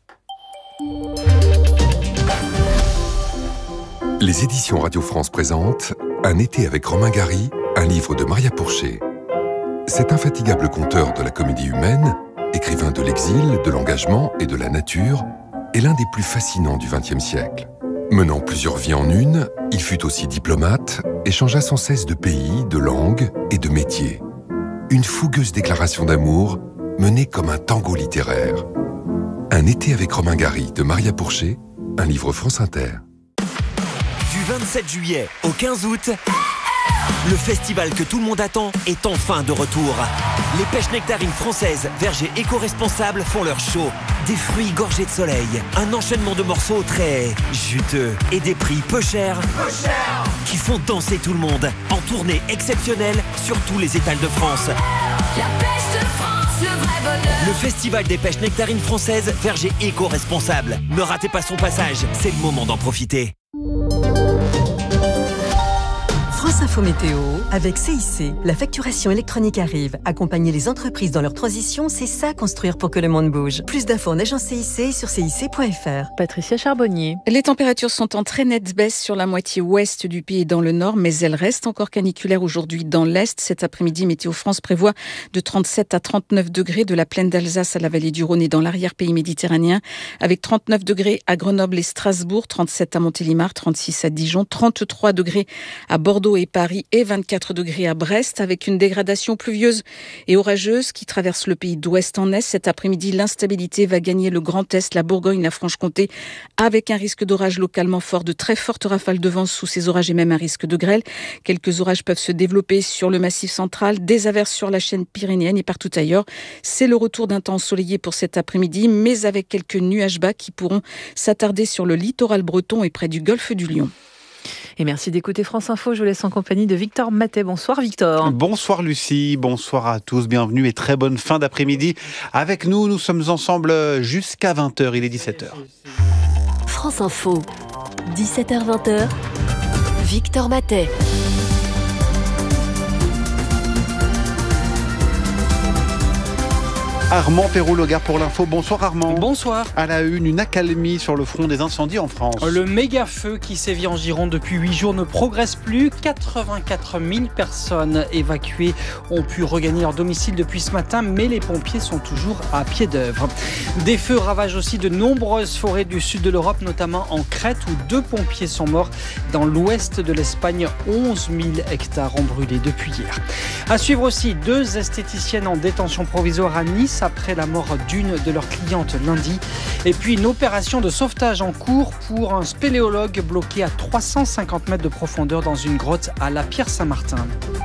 Les éditions Radio France présentent Un été avec Romain Gary, un livre de Maria Pourchet. Cet infatigable conteur de la comédie humaine, écrivain de l'exil, de l'engagement et de la nature, est l'un des plus fascinants du XXe siècle. Menant plusieurs vies en une, il fut aussi diplomate et changea sans cesse de pays, de langue et de métier. Une fougueuse déclaration d'amour menée comme un tango littéraire. Un été avec Romain Gary de Maria Pourchet, un livre France Inter. Du 27 juillet au 15 août, le festival que tout le monde attend est enfin de retour. Les pêches nectarines françaises, vergers éco-responsables font leur show. Des fruits gorgés de soleil, un enchaînement de morceaux très juteux et des prix peu chers qui font danser tout le monde. En tournée exceptionnelle sur tous les étals de France. La pêche de France, le vrai bonheur. Le festival des pêches nectarines françaises, vergers éco-responsables. Ne ratez pas son passage, c'est le moment d'en profiter. France France Info Météo, avec CIC. La facturation électronique arrive. Accompagner les entreprises dans leur transition, c'est ça construire pour que le monde bouge. Plus d'infos en agence CIC sur cic.fr. Patricia Charbonnier. Les températures sont en très nette baisse sur la moitié ouest du pays et dans le nord, mais elles restent encore caniculaires aujourd'hui dans l'est. Cet après-midi, Météo France prévoit de 37 à 39 degrés de la plaine d'Alsace à la vallée du Rhône et dans l'arrière-pays méditerranéen, avec 39 degrés à Grenoble et Strasbourg, 37 à Montélimar, 36 à Dijon, 33 degrés à Bordeaux et Paris et 24 degrés à Brest, avec une dégradation pluvieuse et orageuse qui traverse le pays d'ouest en est. Cet après-midi, l'instabilité va gagner le Grand Est, la Bourgogne, la Franche-Comté, avec un risque d'orage localement fort, de très fortes rafales de vent sous ces orages et même un risque de grêle. Quelques orages peuvent se développer sur le Massif central, des averses sur la chaîne pyrénéenne et partout ailleurs. C'est le retour d'un temps ensoleillé pour cet après-midi, mais avec quelques nuages bas qui pourront s'attarder sur le littoral breton et près du golfe du Lion. Et merci d'écouter France Info. Je vous laisse en compagnie de Victor Matet. Bonsoir Victor. Bonsoir Lucie, bonsoir à tous, bienvenue et très bonne fin d'après-midi. Avec nous, nous sommes ensemble jusqu'à 20h, il est 17h. France Info, 17h-20h, Victor Matet. Armand Perrault-Logar pour l'info. Bonsoir Armand. Bonsoir. À la une accalmie sur le front des incendies en France. Le méga-feu qui sévit en Gironde depuis 8 jours ne progresse plus. 84 000 personnes évacuées ont pu regagner leur domicile depuis ce matin, mais les pompiers sont toujours à pied d'œuvre. Des feux ravagent aussi de nombreuses forêts du sud de l'Europe, notamment en Crète où 2 pompiers sont morts. Dans l'ouest de l'Espagne, 11 000 hectares ont brûlé depuis hier. À suivre aussi 2 esthéticiennes en détention provisoire à Nice après la mort d'une de leurs clientes lundi. Et puis une opération de sauvetage en cours pour un spéléologue bloqué à 350 mètres de profondeur dans une grotte à La Pierre-Saint-Martin.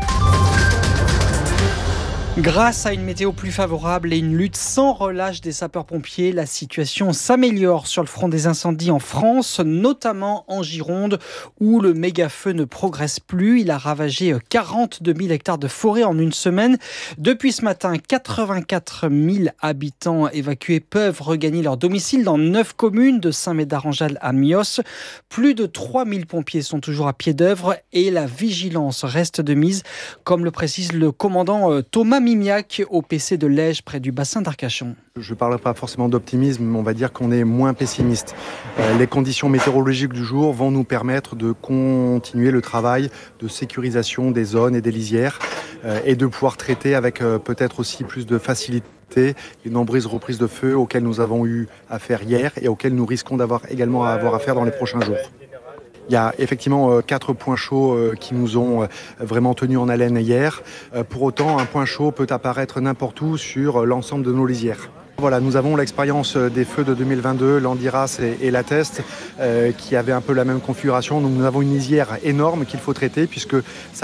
Grâce à une météo plus favorable et une lutte sans relâche des sapeurs-pompiers, la situation s'améliore sur le front des incendies en France, notamment en Gironde, où le méga-feu ne progresse plus. Il a ravagé 42 000 hectares de forêt en une semaine. Depuis ce matin, 84 000 habitants évacués peuvent regagner leur domicile dans 9 communes, de Saint-Médard-en-Jalles à Mios. Plus de 3 000 pompiers sont toujours à pied d'œuvre et la vigilance reste de mise, comme le précise le commandant Thomas Mimiac au PC de Lège, près du bassin d'Arcachon. Je ne parle pas forcément d'optimisme, mais on va dire qu'on est moins pessimiste. Les conditions météorologiques du jour vont nous permettre de continuer le travail de sécurisation des zones et des lisières et de pouvoir traiter avec peut-être aussi plus de facilité les nombreuses reprises de feu auxquelles nous avons eu affaire hier et auxquelles nous risquons également à avoir affaire dans les prochains jours. Il y a effectivement 4 points chauds qui nous ont vraiment tenus en haleine hier. Pour autant, un point chaud peut apparaître n'importe où sur l'ensemble de nos lisières. Voilà, nous avons l'expérience des feux de 2022, l'Andiras et la Teste, qui avaient un peu la même configuration. Donc nous avons une lisière énorme qu'il faut traiter, puisque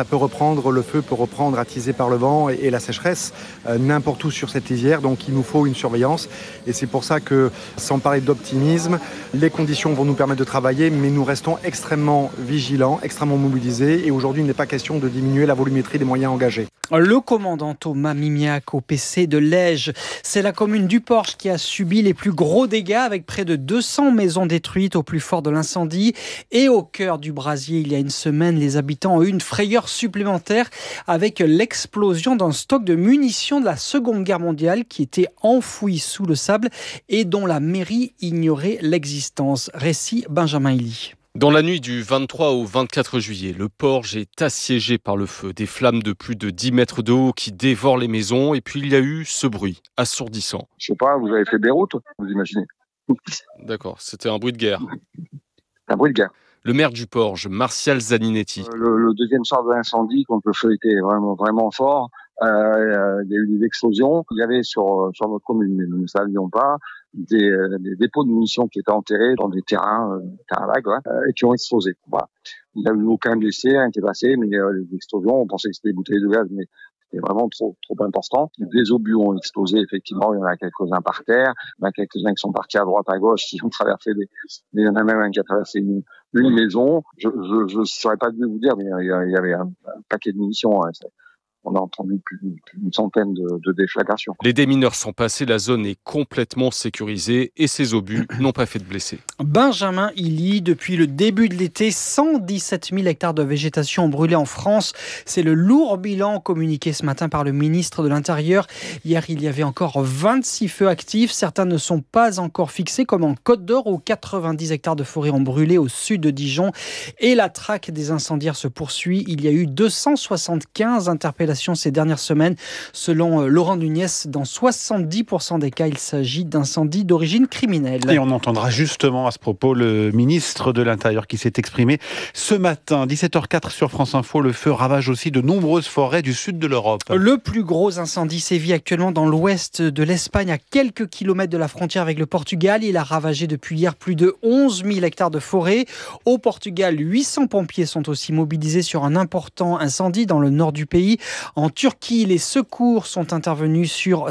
le feu peut reprendre attisé par le vent et la sécheresse n'importe où sur cette lisière. Donc il nous faut une surveillance. Et c'est pour ça que, sans parler d'optimisme, les conditions vont nous permettre de travailler, mais nous restons extrêmement vigilants, extrêmement mobilisés. Et aujourd'hui, il n'est pas question de diminuer la volumétrie des moyens engagés. Le commandant Thomas Mimiac au PC de Lège, c'est la commune du Porche qui a subi les plus gros dégâts avec près de 200 maisons détruites au plus fort de l'incendie. Et au cœur du brasier, il y a une semaine, les habitants ont eu une frayeur supplémentaire avec l'explosion d'un stock de munitions de la Seconde Guerre mondiale qui était enfoui sous le sable et dont la mairie ignorait l'existence. Récit Benjamin Elie. Dans la nuit du 23 au 24 juillet, le Porge est assiégé par le feu. Des flammes de plus de 10 mètres de haut qui dévorent les maisons. Et puis il y a eu ce bruit assourdissant. Je sais pas, vous avez fait Beyrouth, vous imaginez. D'accord, c'était un bruit de guerre. Un bruit de guerre. Le maire du Porge, Martial Zaninetti. Le deuxième sort de l'incendie, quand le feu était vraiment fort, il y a eu des explosions. Il y avait sur notre commune, mais nous ne savions pas, des dépôts de munitions qui étaient enterrés dans des terrains vagues, et qui ont explosé. Voilà. Il n'y a eu aucun blessé, rien qui est passé, mais les explosions, on pensait que c'était des bouteilles de gaz, mais c'était vraiment trop important. Des obus ont explosé, effectivement, il y en a quelques-uns par terre, il y en a quelques-uns qui sont partis à droite, à gauche, qui ont traversé il y en a même un qui a traversé une maison. Je saurais pas vous dire, mais il y avait un paquet de munitions, on a entendu plus d'une centaine de déflagrations. Les démineurs sont passés, la zone est complètement sécurisée et ces obus n'ont pas fait de blessés. Benjamin Illy, depuis le début de l'été, 117 000 hectares de végétation ont brûlé en France. C'est le lourd bilan communiqué ce matin par le ministre de l'Intérieur. Hier, il y avait encore 26 feux actifs. Certains ne sont pas encore fixés, comme en Côte d'Or, où 90 hectares de forêt ont brûlé au sud de Dijon. Et la traque des incendiaires se poursuit. Il y a eu 275 interpellations ces dernières semaines. Selon Laurent Nunez, dans 70% des cas, il s'agit d'incendies d'origine criminelle. Et on entendra justement à ce propos le ministre de l'Intérieur qui s'est exprimé ce matin. 17h04 sur France Info, le feu ravage aussi de nombreuses forêts du sud de l'Europe. Le plus gros incendie sévit actuellement dans l'ouest de l'Espagne, à quelques kilomètres de la frontière avec le Portugal. Il a ravagé depuis hier plus de 11 000 hectares de forêt. Au Portugal, 800 pompiers sont aussi mobilisés sur un important incendie dans le nord du pays. En Turquie, les secours sont intervenus sur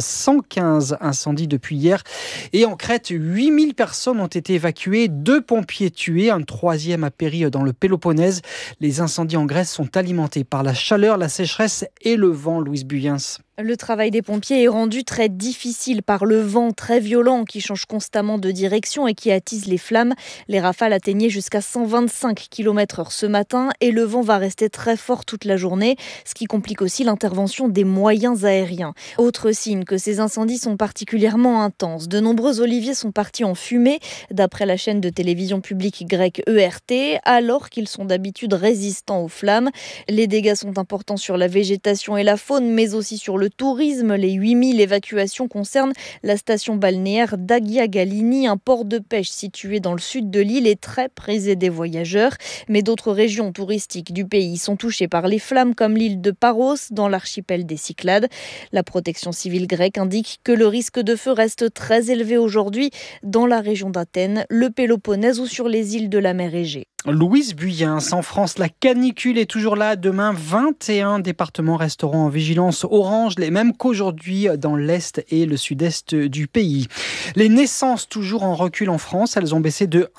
115 incendies depuis hier. Et en Crète, 8000 personnes ont été évacuées, 2 pompiers tués, un troisième a péri dans le Péloponnèse. Les incendies en Grèce sont alimentés par la chaleur, la sécheresse et le vent, Louise Buyens. Le travail des pompiers est rendu très difficile par le vent très violent qui change constamment de direction et qui attise les flammes. Les rafales atteignaient jusqu'à 125 km/h ce matin et le vent va rester très fort toute la journée, ce qui complique aussi l'intervention des moyens aériens. Autre signe que ces incendies sont particulièrement intenses. De nombreux oliviers sont partis en fumée, d'après la chaîne de télévision publique grecque ERT, alors qu'ils sont d'habitude résistants aux flammes. Les dégâts sont importants sur la végétation et la faune, mais aussi sur le tourisme. Les 8000 évacuations concernent la station balnéaire d'Agia Galini, un port de pêche situé dans le sud de l'île et très prisé des voyageurs. Mais d'autres régions touristiques du pays sont touchées par les flammes, comme l'île de Paros, dans l'archipel des Cyclades. La protection civile grecque indique que le risque de feu reste très élevé aujourd'hui dans la région d'Athènes, le Péloponnèse ou sur les îles de la mer Égée. Louise Buyens, en France, la canicule est toujours là. Demain, 21 départements resteront en vigilance orange, les mêmes qu'aujourd'hui dans l'Est et le Sud-Est du pays. Les naissances toujours en recul en France, elles ont baissé de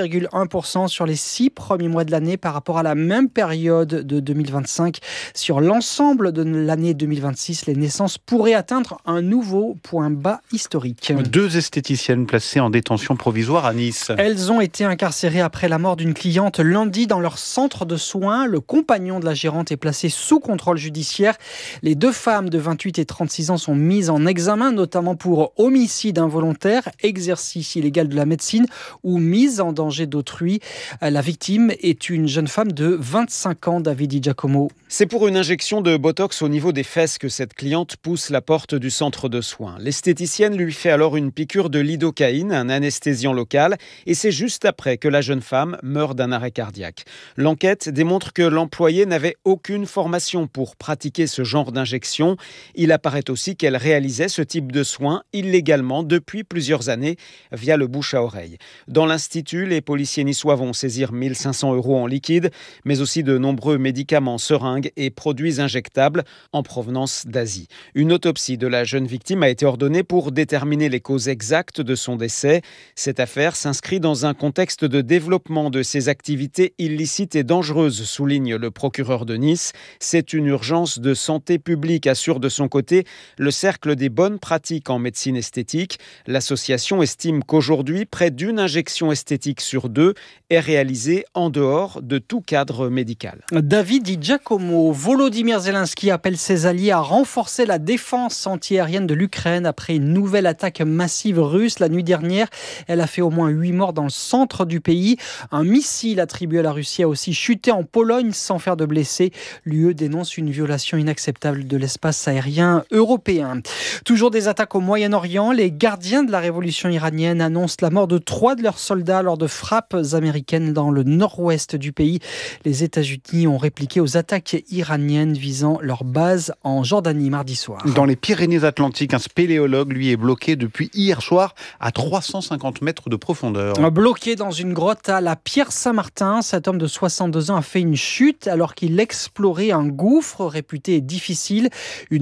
1,1% sur les 6 premiers mois de l'année par rapport à la même période de 2025. Sur l'ensemble de l'année 2026, les naissances pourraient atteindre un nouveau point bas historique. 2 esthéticiennes placées en détention provisoire à Nice. Elles ont été incarcérées après la mort d'une cliente lundi dans leur centre de soins. Le compagnon de la gérante est placé sous contrôle judiciaire. Les 2 femmes de 28 et 36 ans sont mises en examen, notamment pour homicide involontaire, exercice illégal de la médecine ou mise en danger d'autrui. La victime est une jeune femme de 25 ans, David Di Giacomo. C'est pour une injection de botox au niveau des fesses que cette cliente pousse la porte du centre de soins. L'esthéticienne lui fait alors une piqûre de lidocaïne, un anesthésiant local, et c'est juste après que la jeune femme meurt d'un arrêt cardiaque. L'enquête démontre que l'employé n'avait aucune formation pour pratiquer ce genre d'injection. Il apparaît aussi qu'elle réalisait ce type de soins illégalement depuis plusieurs années via le bouche à oreille. Dans l'institut, les policiers niçois vont saisir 1 500 € en liquide, mais aussi de nombreux médicaments, seringues et produits injectables en provenance d'Asie. Une autopsie de la jeune victime a été ordonnée pour déterminer les causes exactes de son décès. Cette affaire s'inscrit dans un contexte de développement de ces activités illicites et dangereuses, souligne le procureur de Nice. C'est une urgence de santé publique, assure de son côté le Cercle des bonnes pratiques en médecine esthétique. L'association estime qu'aujourd'hui, près d'une injection esthétique sur 2 est réalisée en dehors de tout cadre médical. David Di Giacomo, Volodymyr Zelensky appelle ses alliés à renforcer la défense antiaérienne de l'Ukraine après une nouvelle attaque massive russe la nuit dernière. Elle a fait au moins 8 morts dans le centre du pays. Un missile attribué à la Russie a aussi chuté en Pologne sans faire de blessés. L'UE dénonce une violation inacceptable de l'espace aérien européen. Toujours des attaques au Moyen-Orient. Les gardiens de la révolution iranienne annoncent la mort de 3 de leurs soldats lors de frappes américaines dans le nord-ouest du pays. Les États-Unis ont répliqué aux attaques iraniennes visant leur base en Jordanie mardi soir. Dans les Pyrénées-Atlantiques, un spéléologue, lui, est bloqué depuis hier soir à 350 mètres de profondeur. Bloqué dans une grotte à la Pierre-Saint-Martin, cet homme de 62 ans a fait une chute alors qu'il explorait un gouffre réputé difficile. Une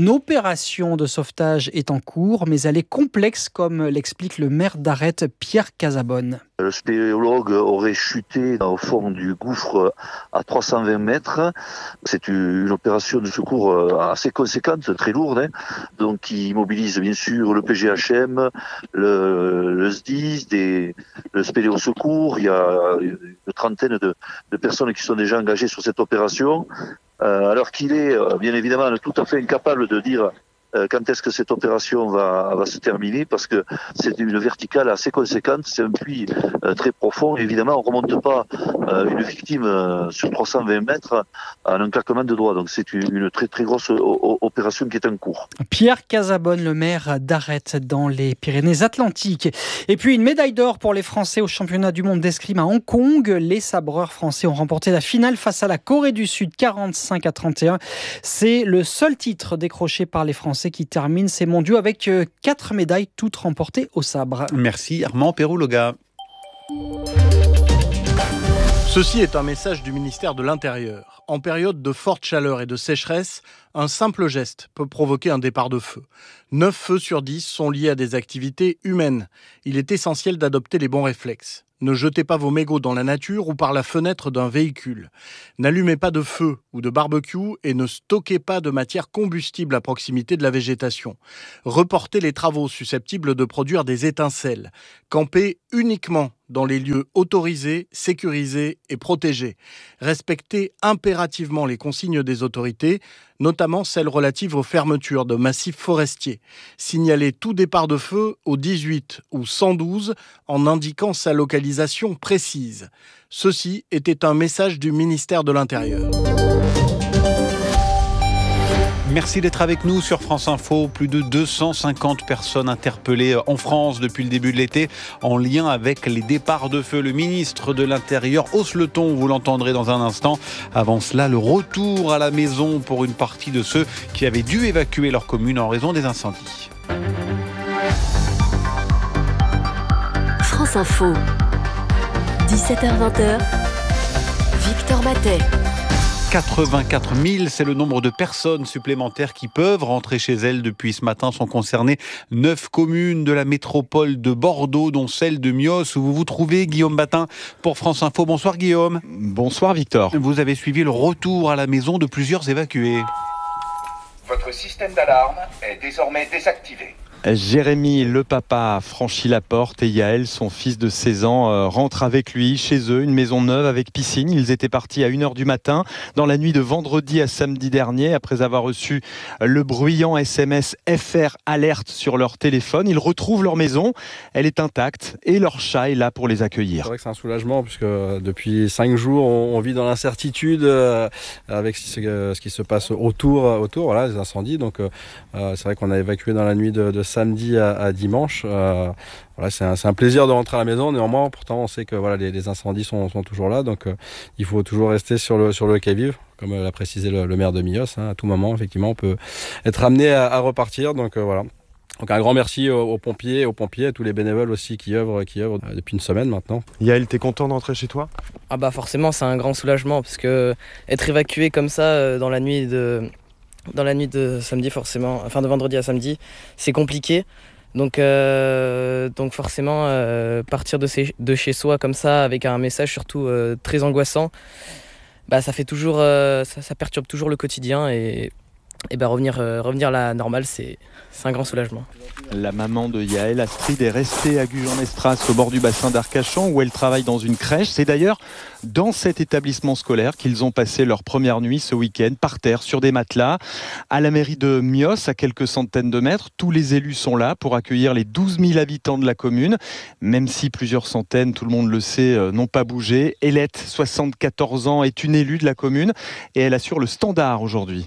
Une opération de sauvetage est en cours, mais elle est complexe, comme l'explique le maire d'Arrête, Pierre Casabonne. Le spéléologue aurait chuté au fond du gouffre à 320 mètres. C'est une opération de secours assez conséquente, très lourde, donc qui mobilise bien sûr le PGHM, le SDIS, le spéléo secours. Il y a une trentaine de personnes qui sont déjà engagées sur cette opération. Alors qu'il est bien évidemment tout à fait incapable de dire quand est-ce que cette opération va se terminer, parce que c'est une verticale assez conséquente, c'est un puits très profond, et évidemment on ne remonte pas une victime sur 320 mètres en un claquement de doigts, donc c'est une très très grosse opération qui est en cours. Pierre Casabonne, le maire d'Arrête dans les Pyrénées-Atlantiques. Et puis une médaille d'or pour les Français au championnat du monde d'escrime à Hong Kong. Les sabreurs français ont remporté la finale face à la Corée du Sud 45-31. C'est le seul titre décroché par les Français qui termine ces mondiaux avec 4 médailles, toutes remportées au sabre. Merci Armand Perrouloga. Ceci est un message du ministère de l'Intérieur. En période de forte chaleur et de sécheresse, un simple geste peut provoquer un départ de feu. 9 feux sur 10 sont liés à des activités humaines. Il est essentiel d'adopter les bons réflexes. Ne jetez pas vos mégots dans la nature ou par la fenêtre d'un véhicule. N'allumez pas de feu ou de barbecue et ne stockez pas de matière combustible à proximité de la végétation. Reportez les travaux susceptibles de produire des étincelles. Campez uniquement dans les lieux autorisés, sécurisés et protégés. Respectez impérativement les consignes des autorités, notamment celles relatives aux fermetures de massifs forestiers. Signalez tout départ de feu au 18 ou 112 en indiquant sa localisation précise. Ceci était un message du ministère de l'Intérieur. Merci d'être avec nous sur France Info. Plus de 250 personnes interpellées en France depuis le début de l'été en lien avec les départs de feu. Le ministre de l'Intérieur hausse le ton, vous l'entendrez dans un instant. Avant cela, le retour à la maison pour une partie de ceux qui avaient dû évacuer leur commune en raison des incendies. France Info, 17h-20h, Victor Matet. 84 000, c'est le nombre de personnes supplémentaires qui peuvent rentrer chez elles depuis ce matin. Sont concernées 9 communes de la métropole de Bordeaux, dont celle de Mios, où vous vous trouvez, Guillaume Batin, pour France Info. Bonsoir Guillaume. Bonsoir Victor. Vous avez suivi le retour à la maison de plusieurs évacués. Votre système d'alarme est désormais désactivé. Jérémy, le papa, a franchi la porte et Yaël, son fils de 16 ans, rentre avec lui chez eux, une maison neuve avec piscine. Ils étaient partis à 1h du matin dans la nuit de vendredi à samedi dernier après avoir reçu le bruyant SMS FR Alerte sur leur téléphone. Ils retrouvent leur maison, elle est intacte et leur chat est là pour les accueillir. C'est vrai que c'est un soulagement puisque depuis 5 jours on vit dans l'incertitude avec ce qui se passe autour voilà, les incendies. Donc c'est vrai qu'on a évacué dans la nuit de samedi à dimanche. Voilà, c'est un plaisir de rentrer à la maison. Néanmoins, pourtant, on sait que voilà, les incendies sont toujours là. Donc, il faut toujours rester sur le qui-vive, comme l'a précisé le maire de Mios. À tout moment, effectivement, on peut être amené à repartir. Donc, voilà. Donc, un grand merci aux pompiers, à tous les bénévoles aussi qui œuvrent depuis une semaine maintenant. Yaël, t'es content d'entrer chez toi ? Ah bah forcément, c'est un grand soulagement parce que être évacué comme ça dans la nuit de samedi forcément, enfin de vendredi à samedi, c'est compliqué. Donc forcément, partir de chez soi comme ça, avec un message surtout très angoissant, bah ça fait toujours, ça perturbe toujours le quotidien et revenir à la normale, c'est un grand soulagement. La maman de Yaël, Astrid, est restée à Gujan-Mestras au bord du bassin d'Arcachon où elle travaille dans une crèche. C'est d'ailleurs dans cet établissement scolaire qu'ils ont passé leur première nuit ce week-end, par terre, sur des matelas. À la mairie de Mios, à quelques centaines de mètres, tous les élus sont là pour accueillir les 12 000 habitants de la commune. Même si plusieurs centaines, tout le monde le sait, n'ont pas bougé. Hélette, 74 ans, est une élue de la commune et elle assure le standard aujourd'hui.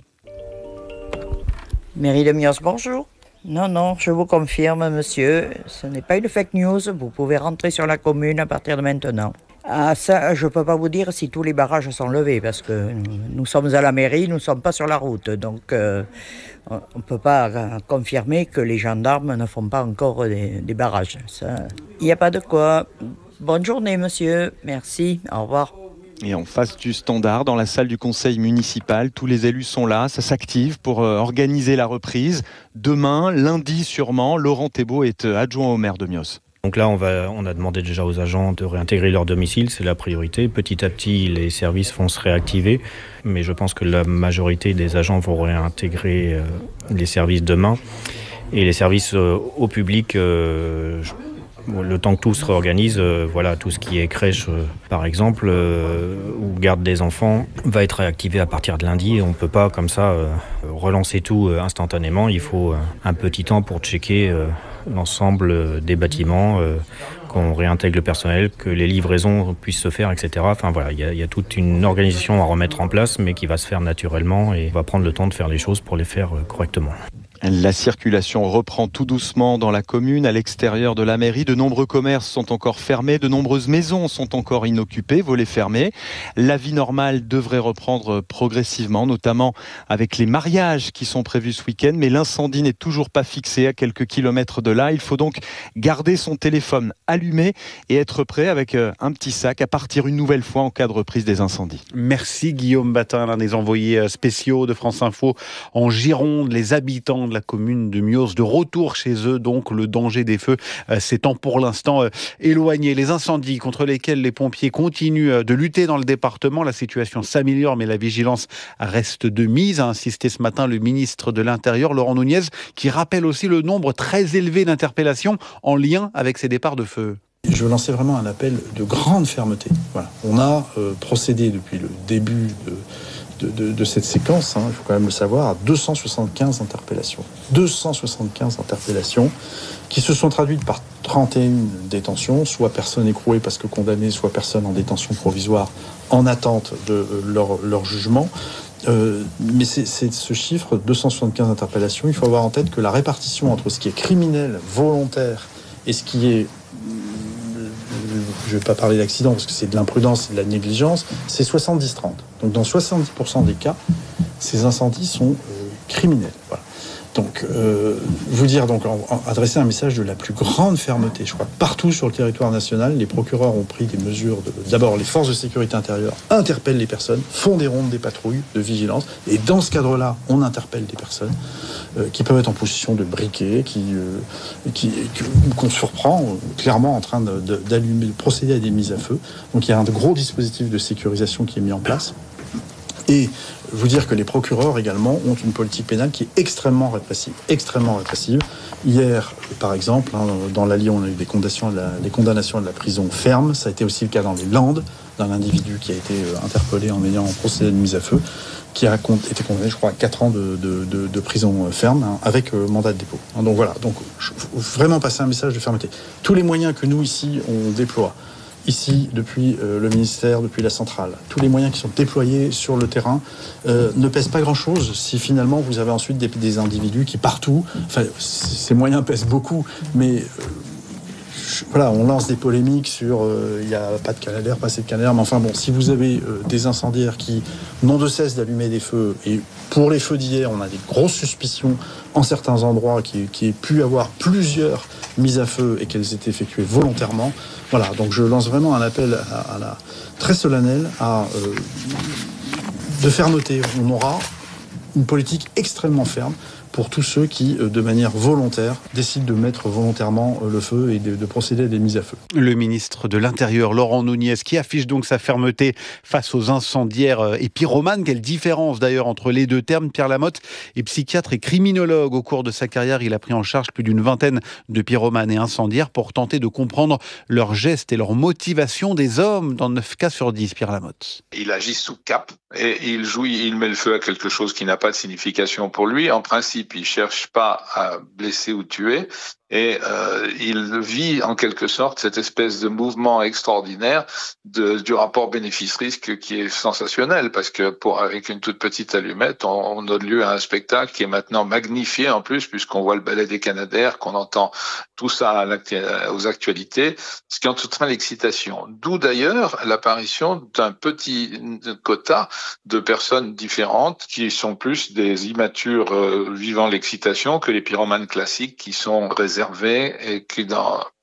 Mairie de Mios, bonjour. Non, je vous confirme, monsieur, ce n'est pas une fake news. Vous pouvez rentrer sur la commune à partir de maintenant. Ah, ça, je ne peux pas vous dire si tous les barrages sont levés, parce que nous sommes à la mairie, nous ne sommes pas sur la route. Donc, on ne peut pas confirmer que les gendarmes ne font pas encore des barrages. Il n'y a pas de quoi. Bonne journée, monsieur. Merci. Au revoir. Et en face du standard, dans la salle du conseil municipal, tous les élus sont là, ça s'active pour organiser la reprise. Demain, lundi sûrement, Laurent Thébault est adjoint au maire de Mios. Donc là, on a demandé déjà aux agents de réintégrer leur domicile, c'est la priorité. Petit à petit, les services vont se réactiver, mais je pense que la majorité des agents vont réintégrer les services demain. Et les services au public, le temps que tout se réorganise, tout ce qui est crèche, par exemple, ou garde des enfants, va être réactivé à partir de lundi. On ne peut pas, comme ça, relancer tout instantanément. Il faut un petit temps pour checker l'ensemble des bâtiments, qu'on réintègre le personnel, que les livraisons puissent se faire, etc. Enfin voilà, il y a toute une organisation à remettre en place, mais qui va se faire naturellement et on va prendre le temps de faire les choses pour les faire correctement. La circulation reprend tout doucement dans la commune, à l'extérieur de la mairie. De nombreux commerces sont encore fermés, de nombreuses maisons sont encore inoccupées, volets fermés. La vie normale devrait reprendre progressivement, notamment avec les mariages qui sont prévus ce week-end. Mais l'incendie n'est toujours pas fixé à quelques kilomètres de là. Il faut donc garder son téléphone allumé et être prêt avec un petit sac à partir une nouvelle fois en cas de reprise des incendies. Merci Guillaume Batin, l'un des envoyés spéciaux de France Info en Gironde. Les habitants de la commune de Mios de retour chez eux, donc le danger des feux s'étant pour l'instant éloigné. Les incendies contre lesquels les pompiers continuent de lutter dans le département, la situation s'améliore mais la vigilance reste de mise, a insisté ce matin le ministre de l'Intérieur Laurent Nunez, qui rappelle aussi le nombre très élevé d'interpellations en lien avec ces départs de feu. Je veux lancer vraiment un appel de grande fermeté. Voilà. On a procédé depuis le début de cette séquence, il faut quand même le savoir, à 275 interpellations. 275 interpellations qui se sont traduites par 31 détentions, soit personnes écrouées parce que condamnées, soit personnes en détention provisoire en attente de leur jugement. Mais c'est ce chiffre, 275 interpellations, il faut avoir en tête que la répartition entre ce qui est criminel, volontaire, et ce qui est... je ne vais pas parler d'accident parce que c'est de l'imprudence et de la négligence, c'est 70-30. Donc dans 70% des cas, ces incendies sont criminels. Voilà. Donc, adresser un message de la plus grande fermeté. Je crois que partout sur le territoire national, les procureurs ont pris des mesures. D'abord, les forces de sécurité intérieure interpellent les personnes, font des rondes, des patrouilles de vigilance. Et dans ce cadre-là, on interpelle des personnes qui peuvent être en position de briquet, qu'on surprend clairement en train d'allumer, de procéder à des mises à feu. Donc, il y a un gros dispositif de sécurisation qui est mis en place. Et vous dire que les procureurs également ont une politique pénale qui est extrêmement répressive. Hier, par exemple, dans l'Allier, on a eu des condamnations à de la prison ferme. Ça a été aussi le cas dans les Landes, d'un individu qui a été interpellé en ayant procédé à une mise à feu, qui a été condamné, je crois, à 4 ans de prison ferme, avec mandat de dépôt. Donc voilà, faut vraiment passer un message de fermeté. Tous les moyens que nous, ici, on déploie, ici, depuis le ministère, depuis la centrale, tous les moyens qui sont déployés sur le terrain ne pèsent pas grand-chose si finalement vous avez ensuite des individus qui partout, ces moyens pèsent beaucoup, mais on lance des polémiques sur il n'y a pas de Canadair, pas assez de Canadair, mais enfin bon, si vous avez des incendiaires qui n'ont de cesse d'allumer des feux, et pour les feux d'hier, on a des grosses suspicions en certains endroits qui aient pu avoir plusieurs mises à feu et qu'elles étaient effectuées volontairement. Voilà, donc je lance vraiment un appel très solennel de fermeté. On aura une politique extrêmement ferme pour tous ceux qui, de manière volontaire, décident de mettre volontairement le feu et de procéder à des mises à feu. Le ministre de l'Intérieur, Laurent Nunez, qui affiche donc sa fermeté face aux incendiaires et pyromanes. Quelle différence d'ailleurs entre les deux termes. Pierre Lamotte est psychiatre et criminologue. Au cours de sa carrière, il a pris en charge plus d'une vingtaine de pyromanes et incendiaires pour tenter de comprendre leurs gestes et leurs motivations des hommes dans 9 cas sur 10. Pierre Lamotte. Il agit sous cap et il met le feu à quelque chose qui n'a pas de signification pour lui. En principe, il cherche pas à blesser ou tuer. Et il vit en quelque sorte cette espèce de mouvement extraordinaire du rapport bénéfice-risque qui est sensationnel, parce que avec une toute petite allumette, on donne lieu à un spectacle qui est maintenant magnifié en plus, puisqu'on voit le ballet des Canadair, qu'on entend tout ça aux actualités, ce qui entraîne l'excitation. D'où d'ailleurs l'apparition d'un petit quota de personnes différentes qui sont plus des immatures vivant l'excitation que les pyromanes classiques qui sont réservés et qui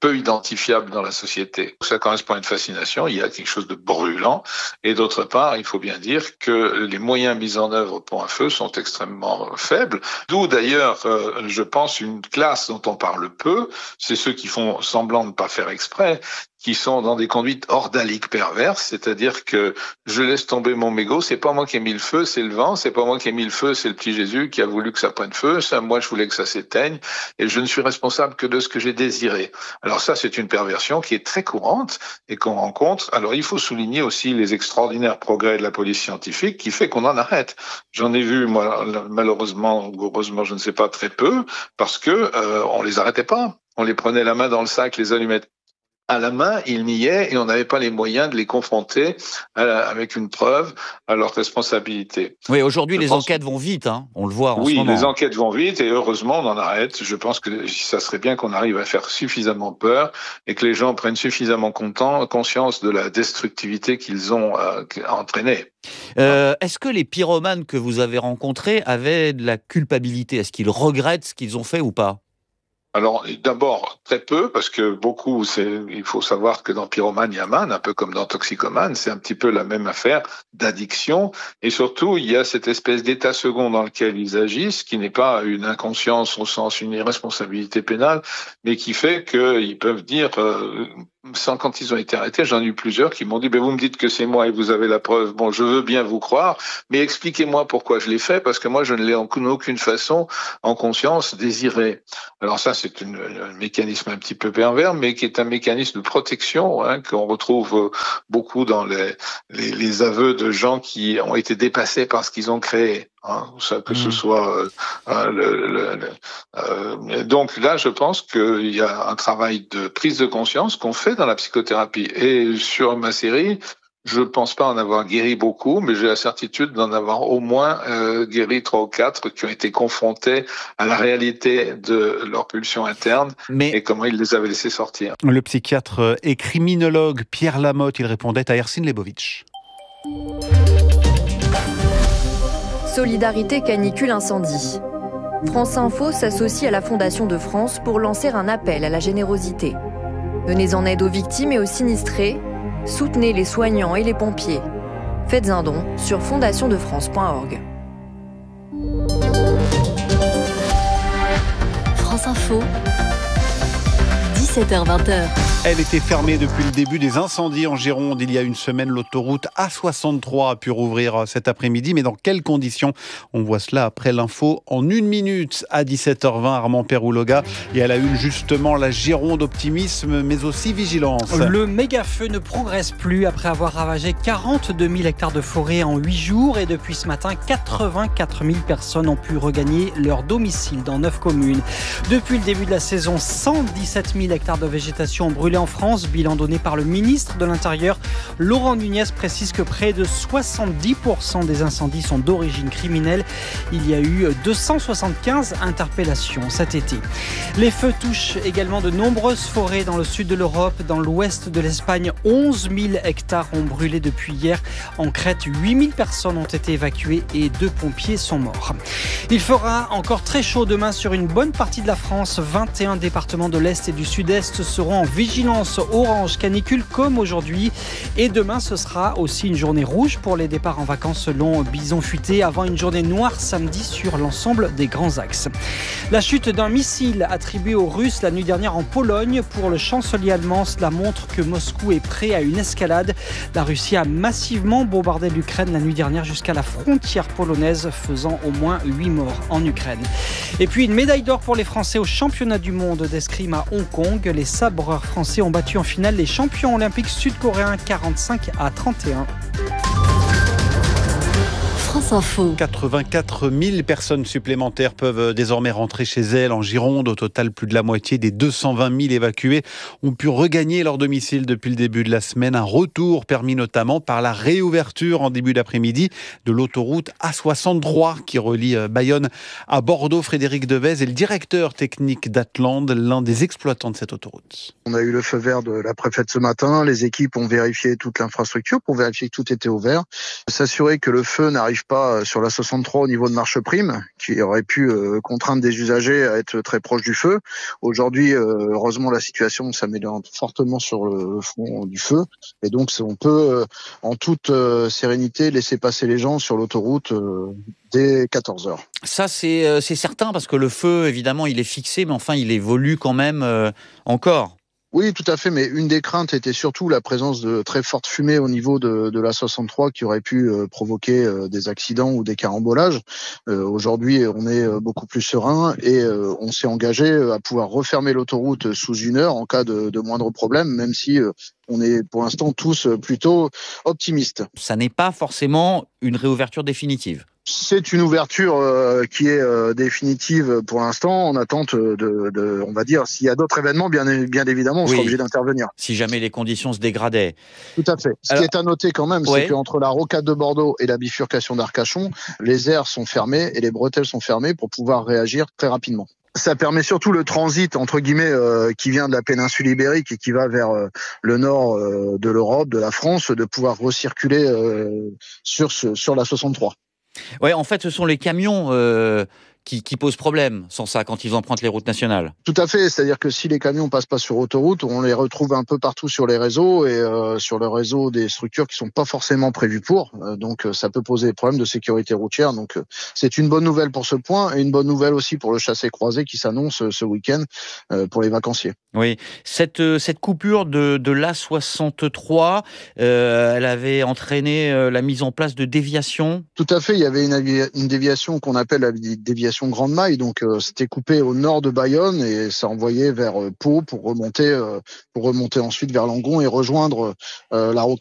peu identifiable dans la société. Ça correspond à une fascination, il y a quelque chose de brûlant, et d'autre part, il faut bien dire que les moyens mis en œuvre pour un feu sont extrêmement faibles, d'où d'ailleurs, je pense, une classe dont on parle peu, c'est ceux qui font semblant de ne pas faire exprès, qui sont dans des conduites ordaliques perverses, c'est-à-dire que je laisse tomber mon mégot, c'est pas moi qui ai mis le feu, c'est le vent, c'est pas moi qui ai mis le feu, c'est le petit Jésus qui a voulu que ça prenne feu, ça, moi je voulais que ça s'éteigne, et je ne suis responsable que de ce que j'ai désiré. Alors ça, c'est une perversion qui est très courante et qu'on rencontre. Alors il faut souligner aussi les extraordinaires progrès de la police scientifique qui fait qu'on en arrête. J'en ai vu, moi, malheureusement ou heureusement, je ne sais pas, très peu, parce que on les arrêtait pas. On les prenait la main dans le sac, les allumettes à la main, ils niaient et on n'avait pas les moyens de les confronter avec une preuve à leur responsabilité. Oui, aujourd'hui, les enquêtes vont vite, hein, on le voit en ce moment. Oui, les enquêtes vont vite et heureusement, on en arrête. Je pense que ça serait bien qu'on arrive à faire suffisamment peur et que les gens prennent suffisamment conscience de la destructivité qu'ils ont entraînée. Est-ce que les pyromanes que vous avez rencontrés avaient de la culpabilité? Est-ce qu'ils regrettent ce qu'ils ont fait ou pas? Alors, d'abord, très peu, parce que beaucoup, il faut savoir que dans Pyromane, il y a Man, un peu comme dans Toxicomane, c'est un petit peu la même affaire d'addiction. Et surtout, il y a cette espèce d'état second dans lequel ils agissent, qui n'est pas une inconscience au sens une irresponsabilité pénale, mais qui fait qu'ils peuvent dire, quand ils ont été arrêtés, j'en ai eu plusieurs qui m'ont dit, vous me dites que c'est moi et vous avez la preuve. Bon, je veux bien vous croire, mais expliquez-moi pourquoi je l'ai fait, parce que moi, je ne l'ai en aucune façon, en conscience, désiré. Alors ça, c'est un mécanisme un petit peu pervers, mais qui est un mécanisme de protection, qu'on retrouve beaucoup dans les aveux de gens qui ont été dépassés par ce qu'ils ont créé. Ça, que ce soit donc là, je pense qu'il y a un travail de prise de conscience qu'on fait dans la psychothérapie. Et sur ma série, je pense pas en avoir guéri beaucoup, mais j'ai la certitude d'en avoir au moins guéri 3 ou 4 qui ont été confrontés à la réalité de leur pulsion interne et comment ils les avaient laissés sortir. Le psychiatre et criminologue Pierre Lamotte, il répondait à Ersin Lebovitch. Solidarité canicule incendie. France Info s'associe à la Fondation de France pour lancer un appel à la générosité. Venez en aide aux victimes et aux sinistrés. Soutenez les soignants et les pompiers. Faites un don sur fondationdefrance.org. France Info, 17h-20h. Elle était fermée depuis le début des incendies en Gironde. Il y a une semaine, l'autoroute A63 a pu rouvrir cet après-midi. Mais dans quelles conditions? On voit cela après l'info en 1 minute à 17h20. Armand Perouloga. Et à la une, justement, la Gironde, optimisme, mais aussi vigilance. Le méga-feu ne progresse plus après avoir ravagé 42 000 hectares de forêt en 8 jours. Et depuis ce matin, 84 000 personnes ont pu regagner leur domicile dans 9 communes. Depuis le début de la saison, 117 000 hectares de végétation ont brûlé en France, bilan donné par le ministre de l'Intérieur. Laurent Nunez précise que près de 70% des incendies sont d'origine criminelle. Il y a eu 275 interpellations cet été. Les feux touchent également de nombreuses forêts dans le sud de l'Europe, dans l'ouest de l'Espagne. 11 000 hectares ont brûlé depuis hier. En Crète, 8 000 personnes ont été évacuées et 2 pompiers sont morts. Il fera encore très chaud demain sur une bonne partie de la France. 21 départements de l'Est et du Sud-Est seront en vigilance orange canicule comme aujourd'hui. Et demain, ce sera aussi une journée rouge pour les départs en vacances selon Bison Futé, avant une journée noire samedi sur l'ensemble des grands axes. La chute d'un missile attribué aux Russes la nuit dernière en Pologne. Pour le chancelier allemand, cela montre que Moscou est prêt à une escalade. La Russie a massivement bombardé l'Ukraine la nuit dernière jusqu'à la frontière polonaise, faisant au moins 8 morts en Ukraine. Et puis une médaille d'or pour les Français au championnat du monde d'escrime à Hong Kong. Les sabreurs français ont battu en finale les champions olympiques sud-coréens 45-31. France Info. 84 000 personnes supplémentaires peuvent désormais rentrer chez elles en Gironde. Au total, plus de la moitié des 220 000 évacués ont pu regagner leur domicile depuis le début de la semaine. Un retour permis notamment par la réouverture en début d'après-midi de l'autoroute A63 qui relie Bayonne à Bordeaux. Frédéric Devez est le directeur technique d'Atland, l'un des exploitants de cette autoroute. On a eu le feu vert de la préfète ce matin. Les équipes ont vérifié toute l'infrastructure pour vérifier que tout était ouvert. S'assurer que le feu n'arrive n'arrive pas sur la 63 au niveau de Marcheprime, qui aurait pu contraindre des usagers à être très proches du feu. Aujourd'hui, heureusement, la situation s'améliore fortement sur le front du feu. Et donc, on peut, en toute sérénité, laisser passer les gens sur l'autoroute dès 14h. Ça, c'est certain, parce que le feu, évidemment, il est fixé, mais enfin, il évolue quand même encore. Oui, tout à fait, mais une des craintes était surtout la présence de très fortes fumées au niveau de la 63 qui aurait pu provoquer des accidents ou des carambolages. Aujourd'hui, on est beaucoup plus serein et on s'est engagé à pouvoir refermer l'autoroute sous 1 heure en cas de moindre problème, même si on est pour l'instant tous plutôt optimistes. Ça n'est pas forcément une réouverture définitive. C'est une ouverture qui est définitive pour l'instant, en attente on va dire, s'il y a d'autres événements, bien évidemment, on sera obligé d'intervenir. Si jamais les conditions se dégradaient. Tout à fait. Ce qui est à noter quand même, c'est qu'entre la rocade de Bordeaux et la bifurcation d'Arcachon, les aires sont fermées et les bretelles sont fermées pour pouvoir réagir très rapidement. Ça permet surtout le transit, entre guillemets, qui vient de la péninsule ibérique et qui va vers le nord de l'Europe, de la France, de pouvoir recirculer sur la 63. Ouais, en fait, ce sont les camions qui posent problème sans ça quand ils empruntent les routes nationales. Tout à fait, c'est-à-dire que si les camions passent pas sur autoroute, on les retrouve un peu partout sur les réseaux et sur le réseau des structures qui sont pas forcément prévues pour. Donc ça peut poser des problèmes de sécurité routière. Donc c'est une bonne nouvelle pour ce point et une bonne nouvelle aussi pour le chassé-croisé qui s'annonce ce week-end pour les vacanciers. Oui, cette coupure de l'A63, elle avait entraîné la mise en place de déviations. Tout à fait, il y avait une déviation qu'on appelle la déviation Grande Maille, donc c'était coupé au nord de Bayonne et ça envoyait vers Pau pour remonter ensuite vers Langon et rejoindre la rocade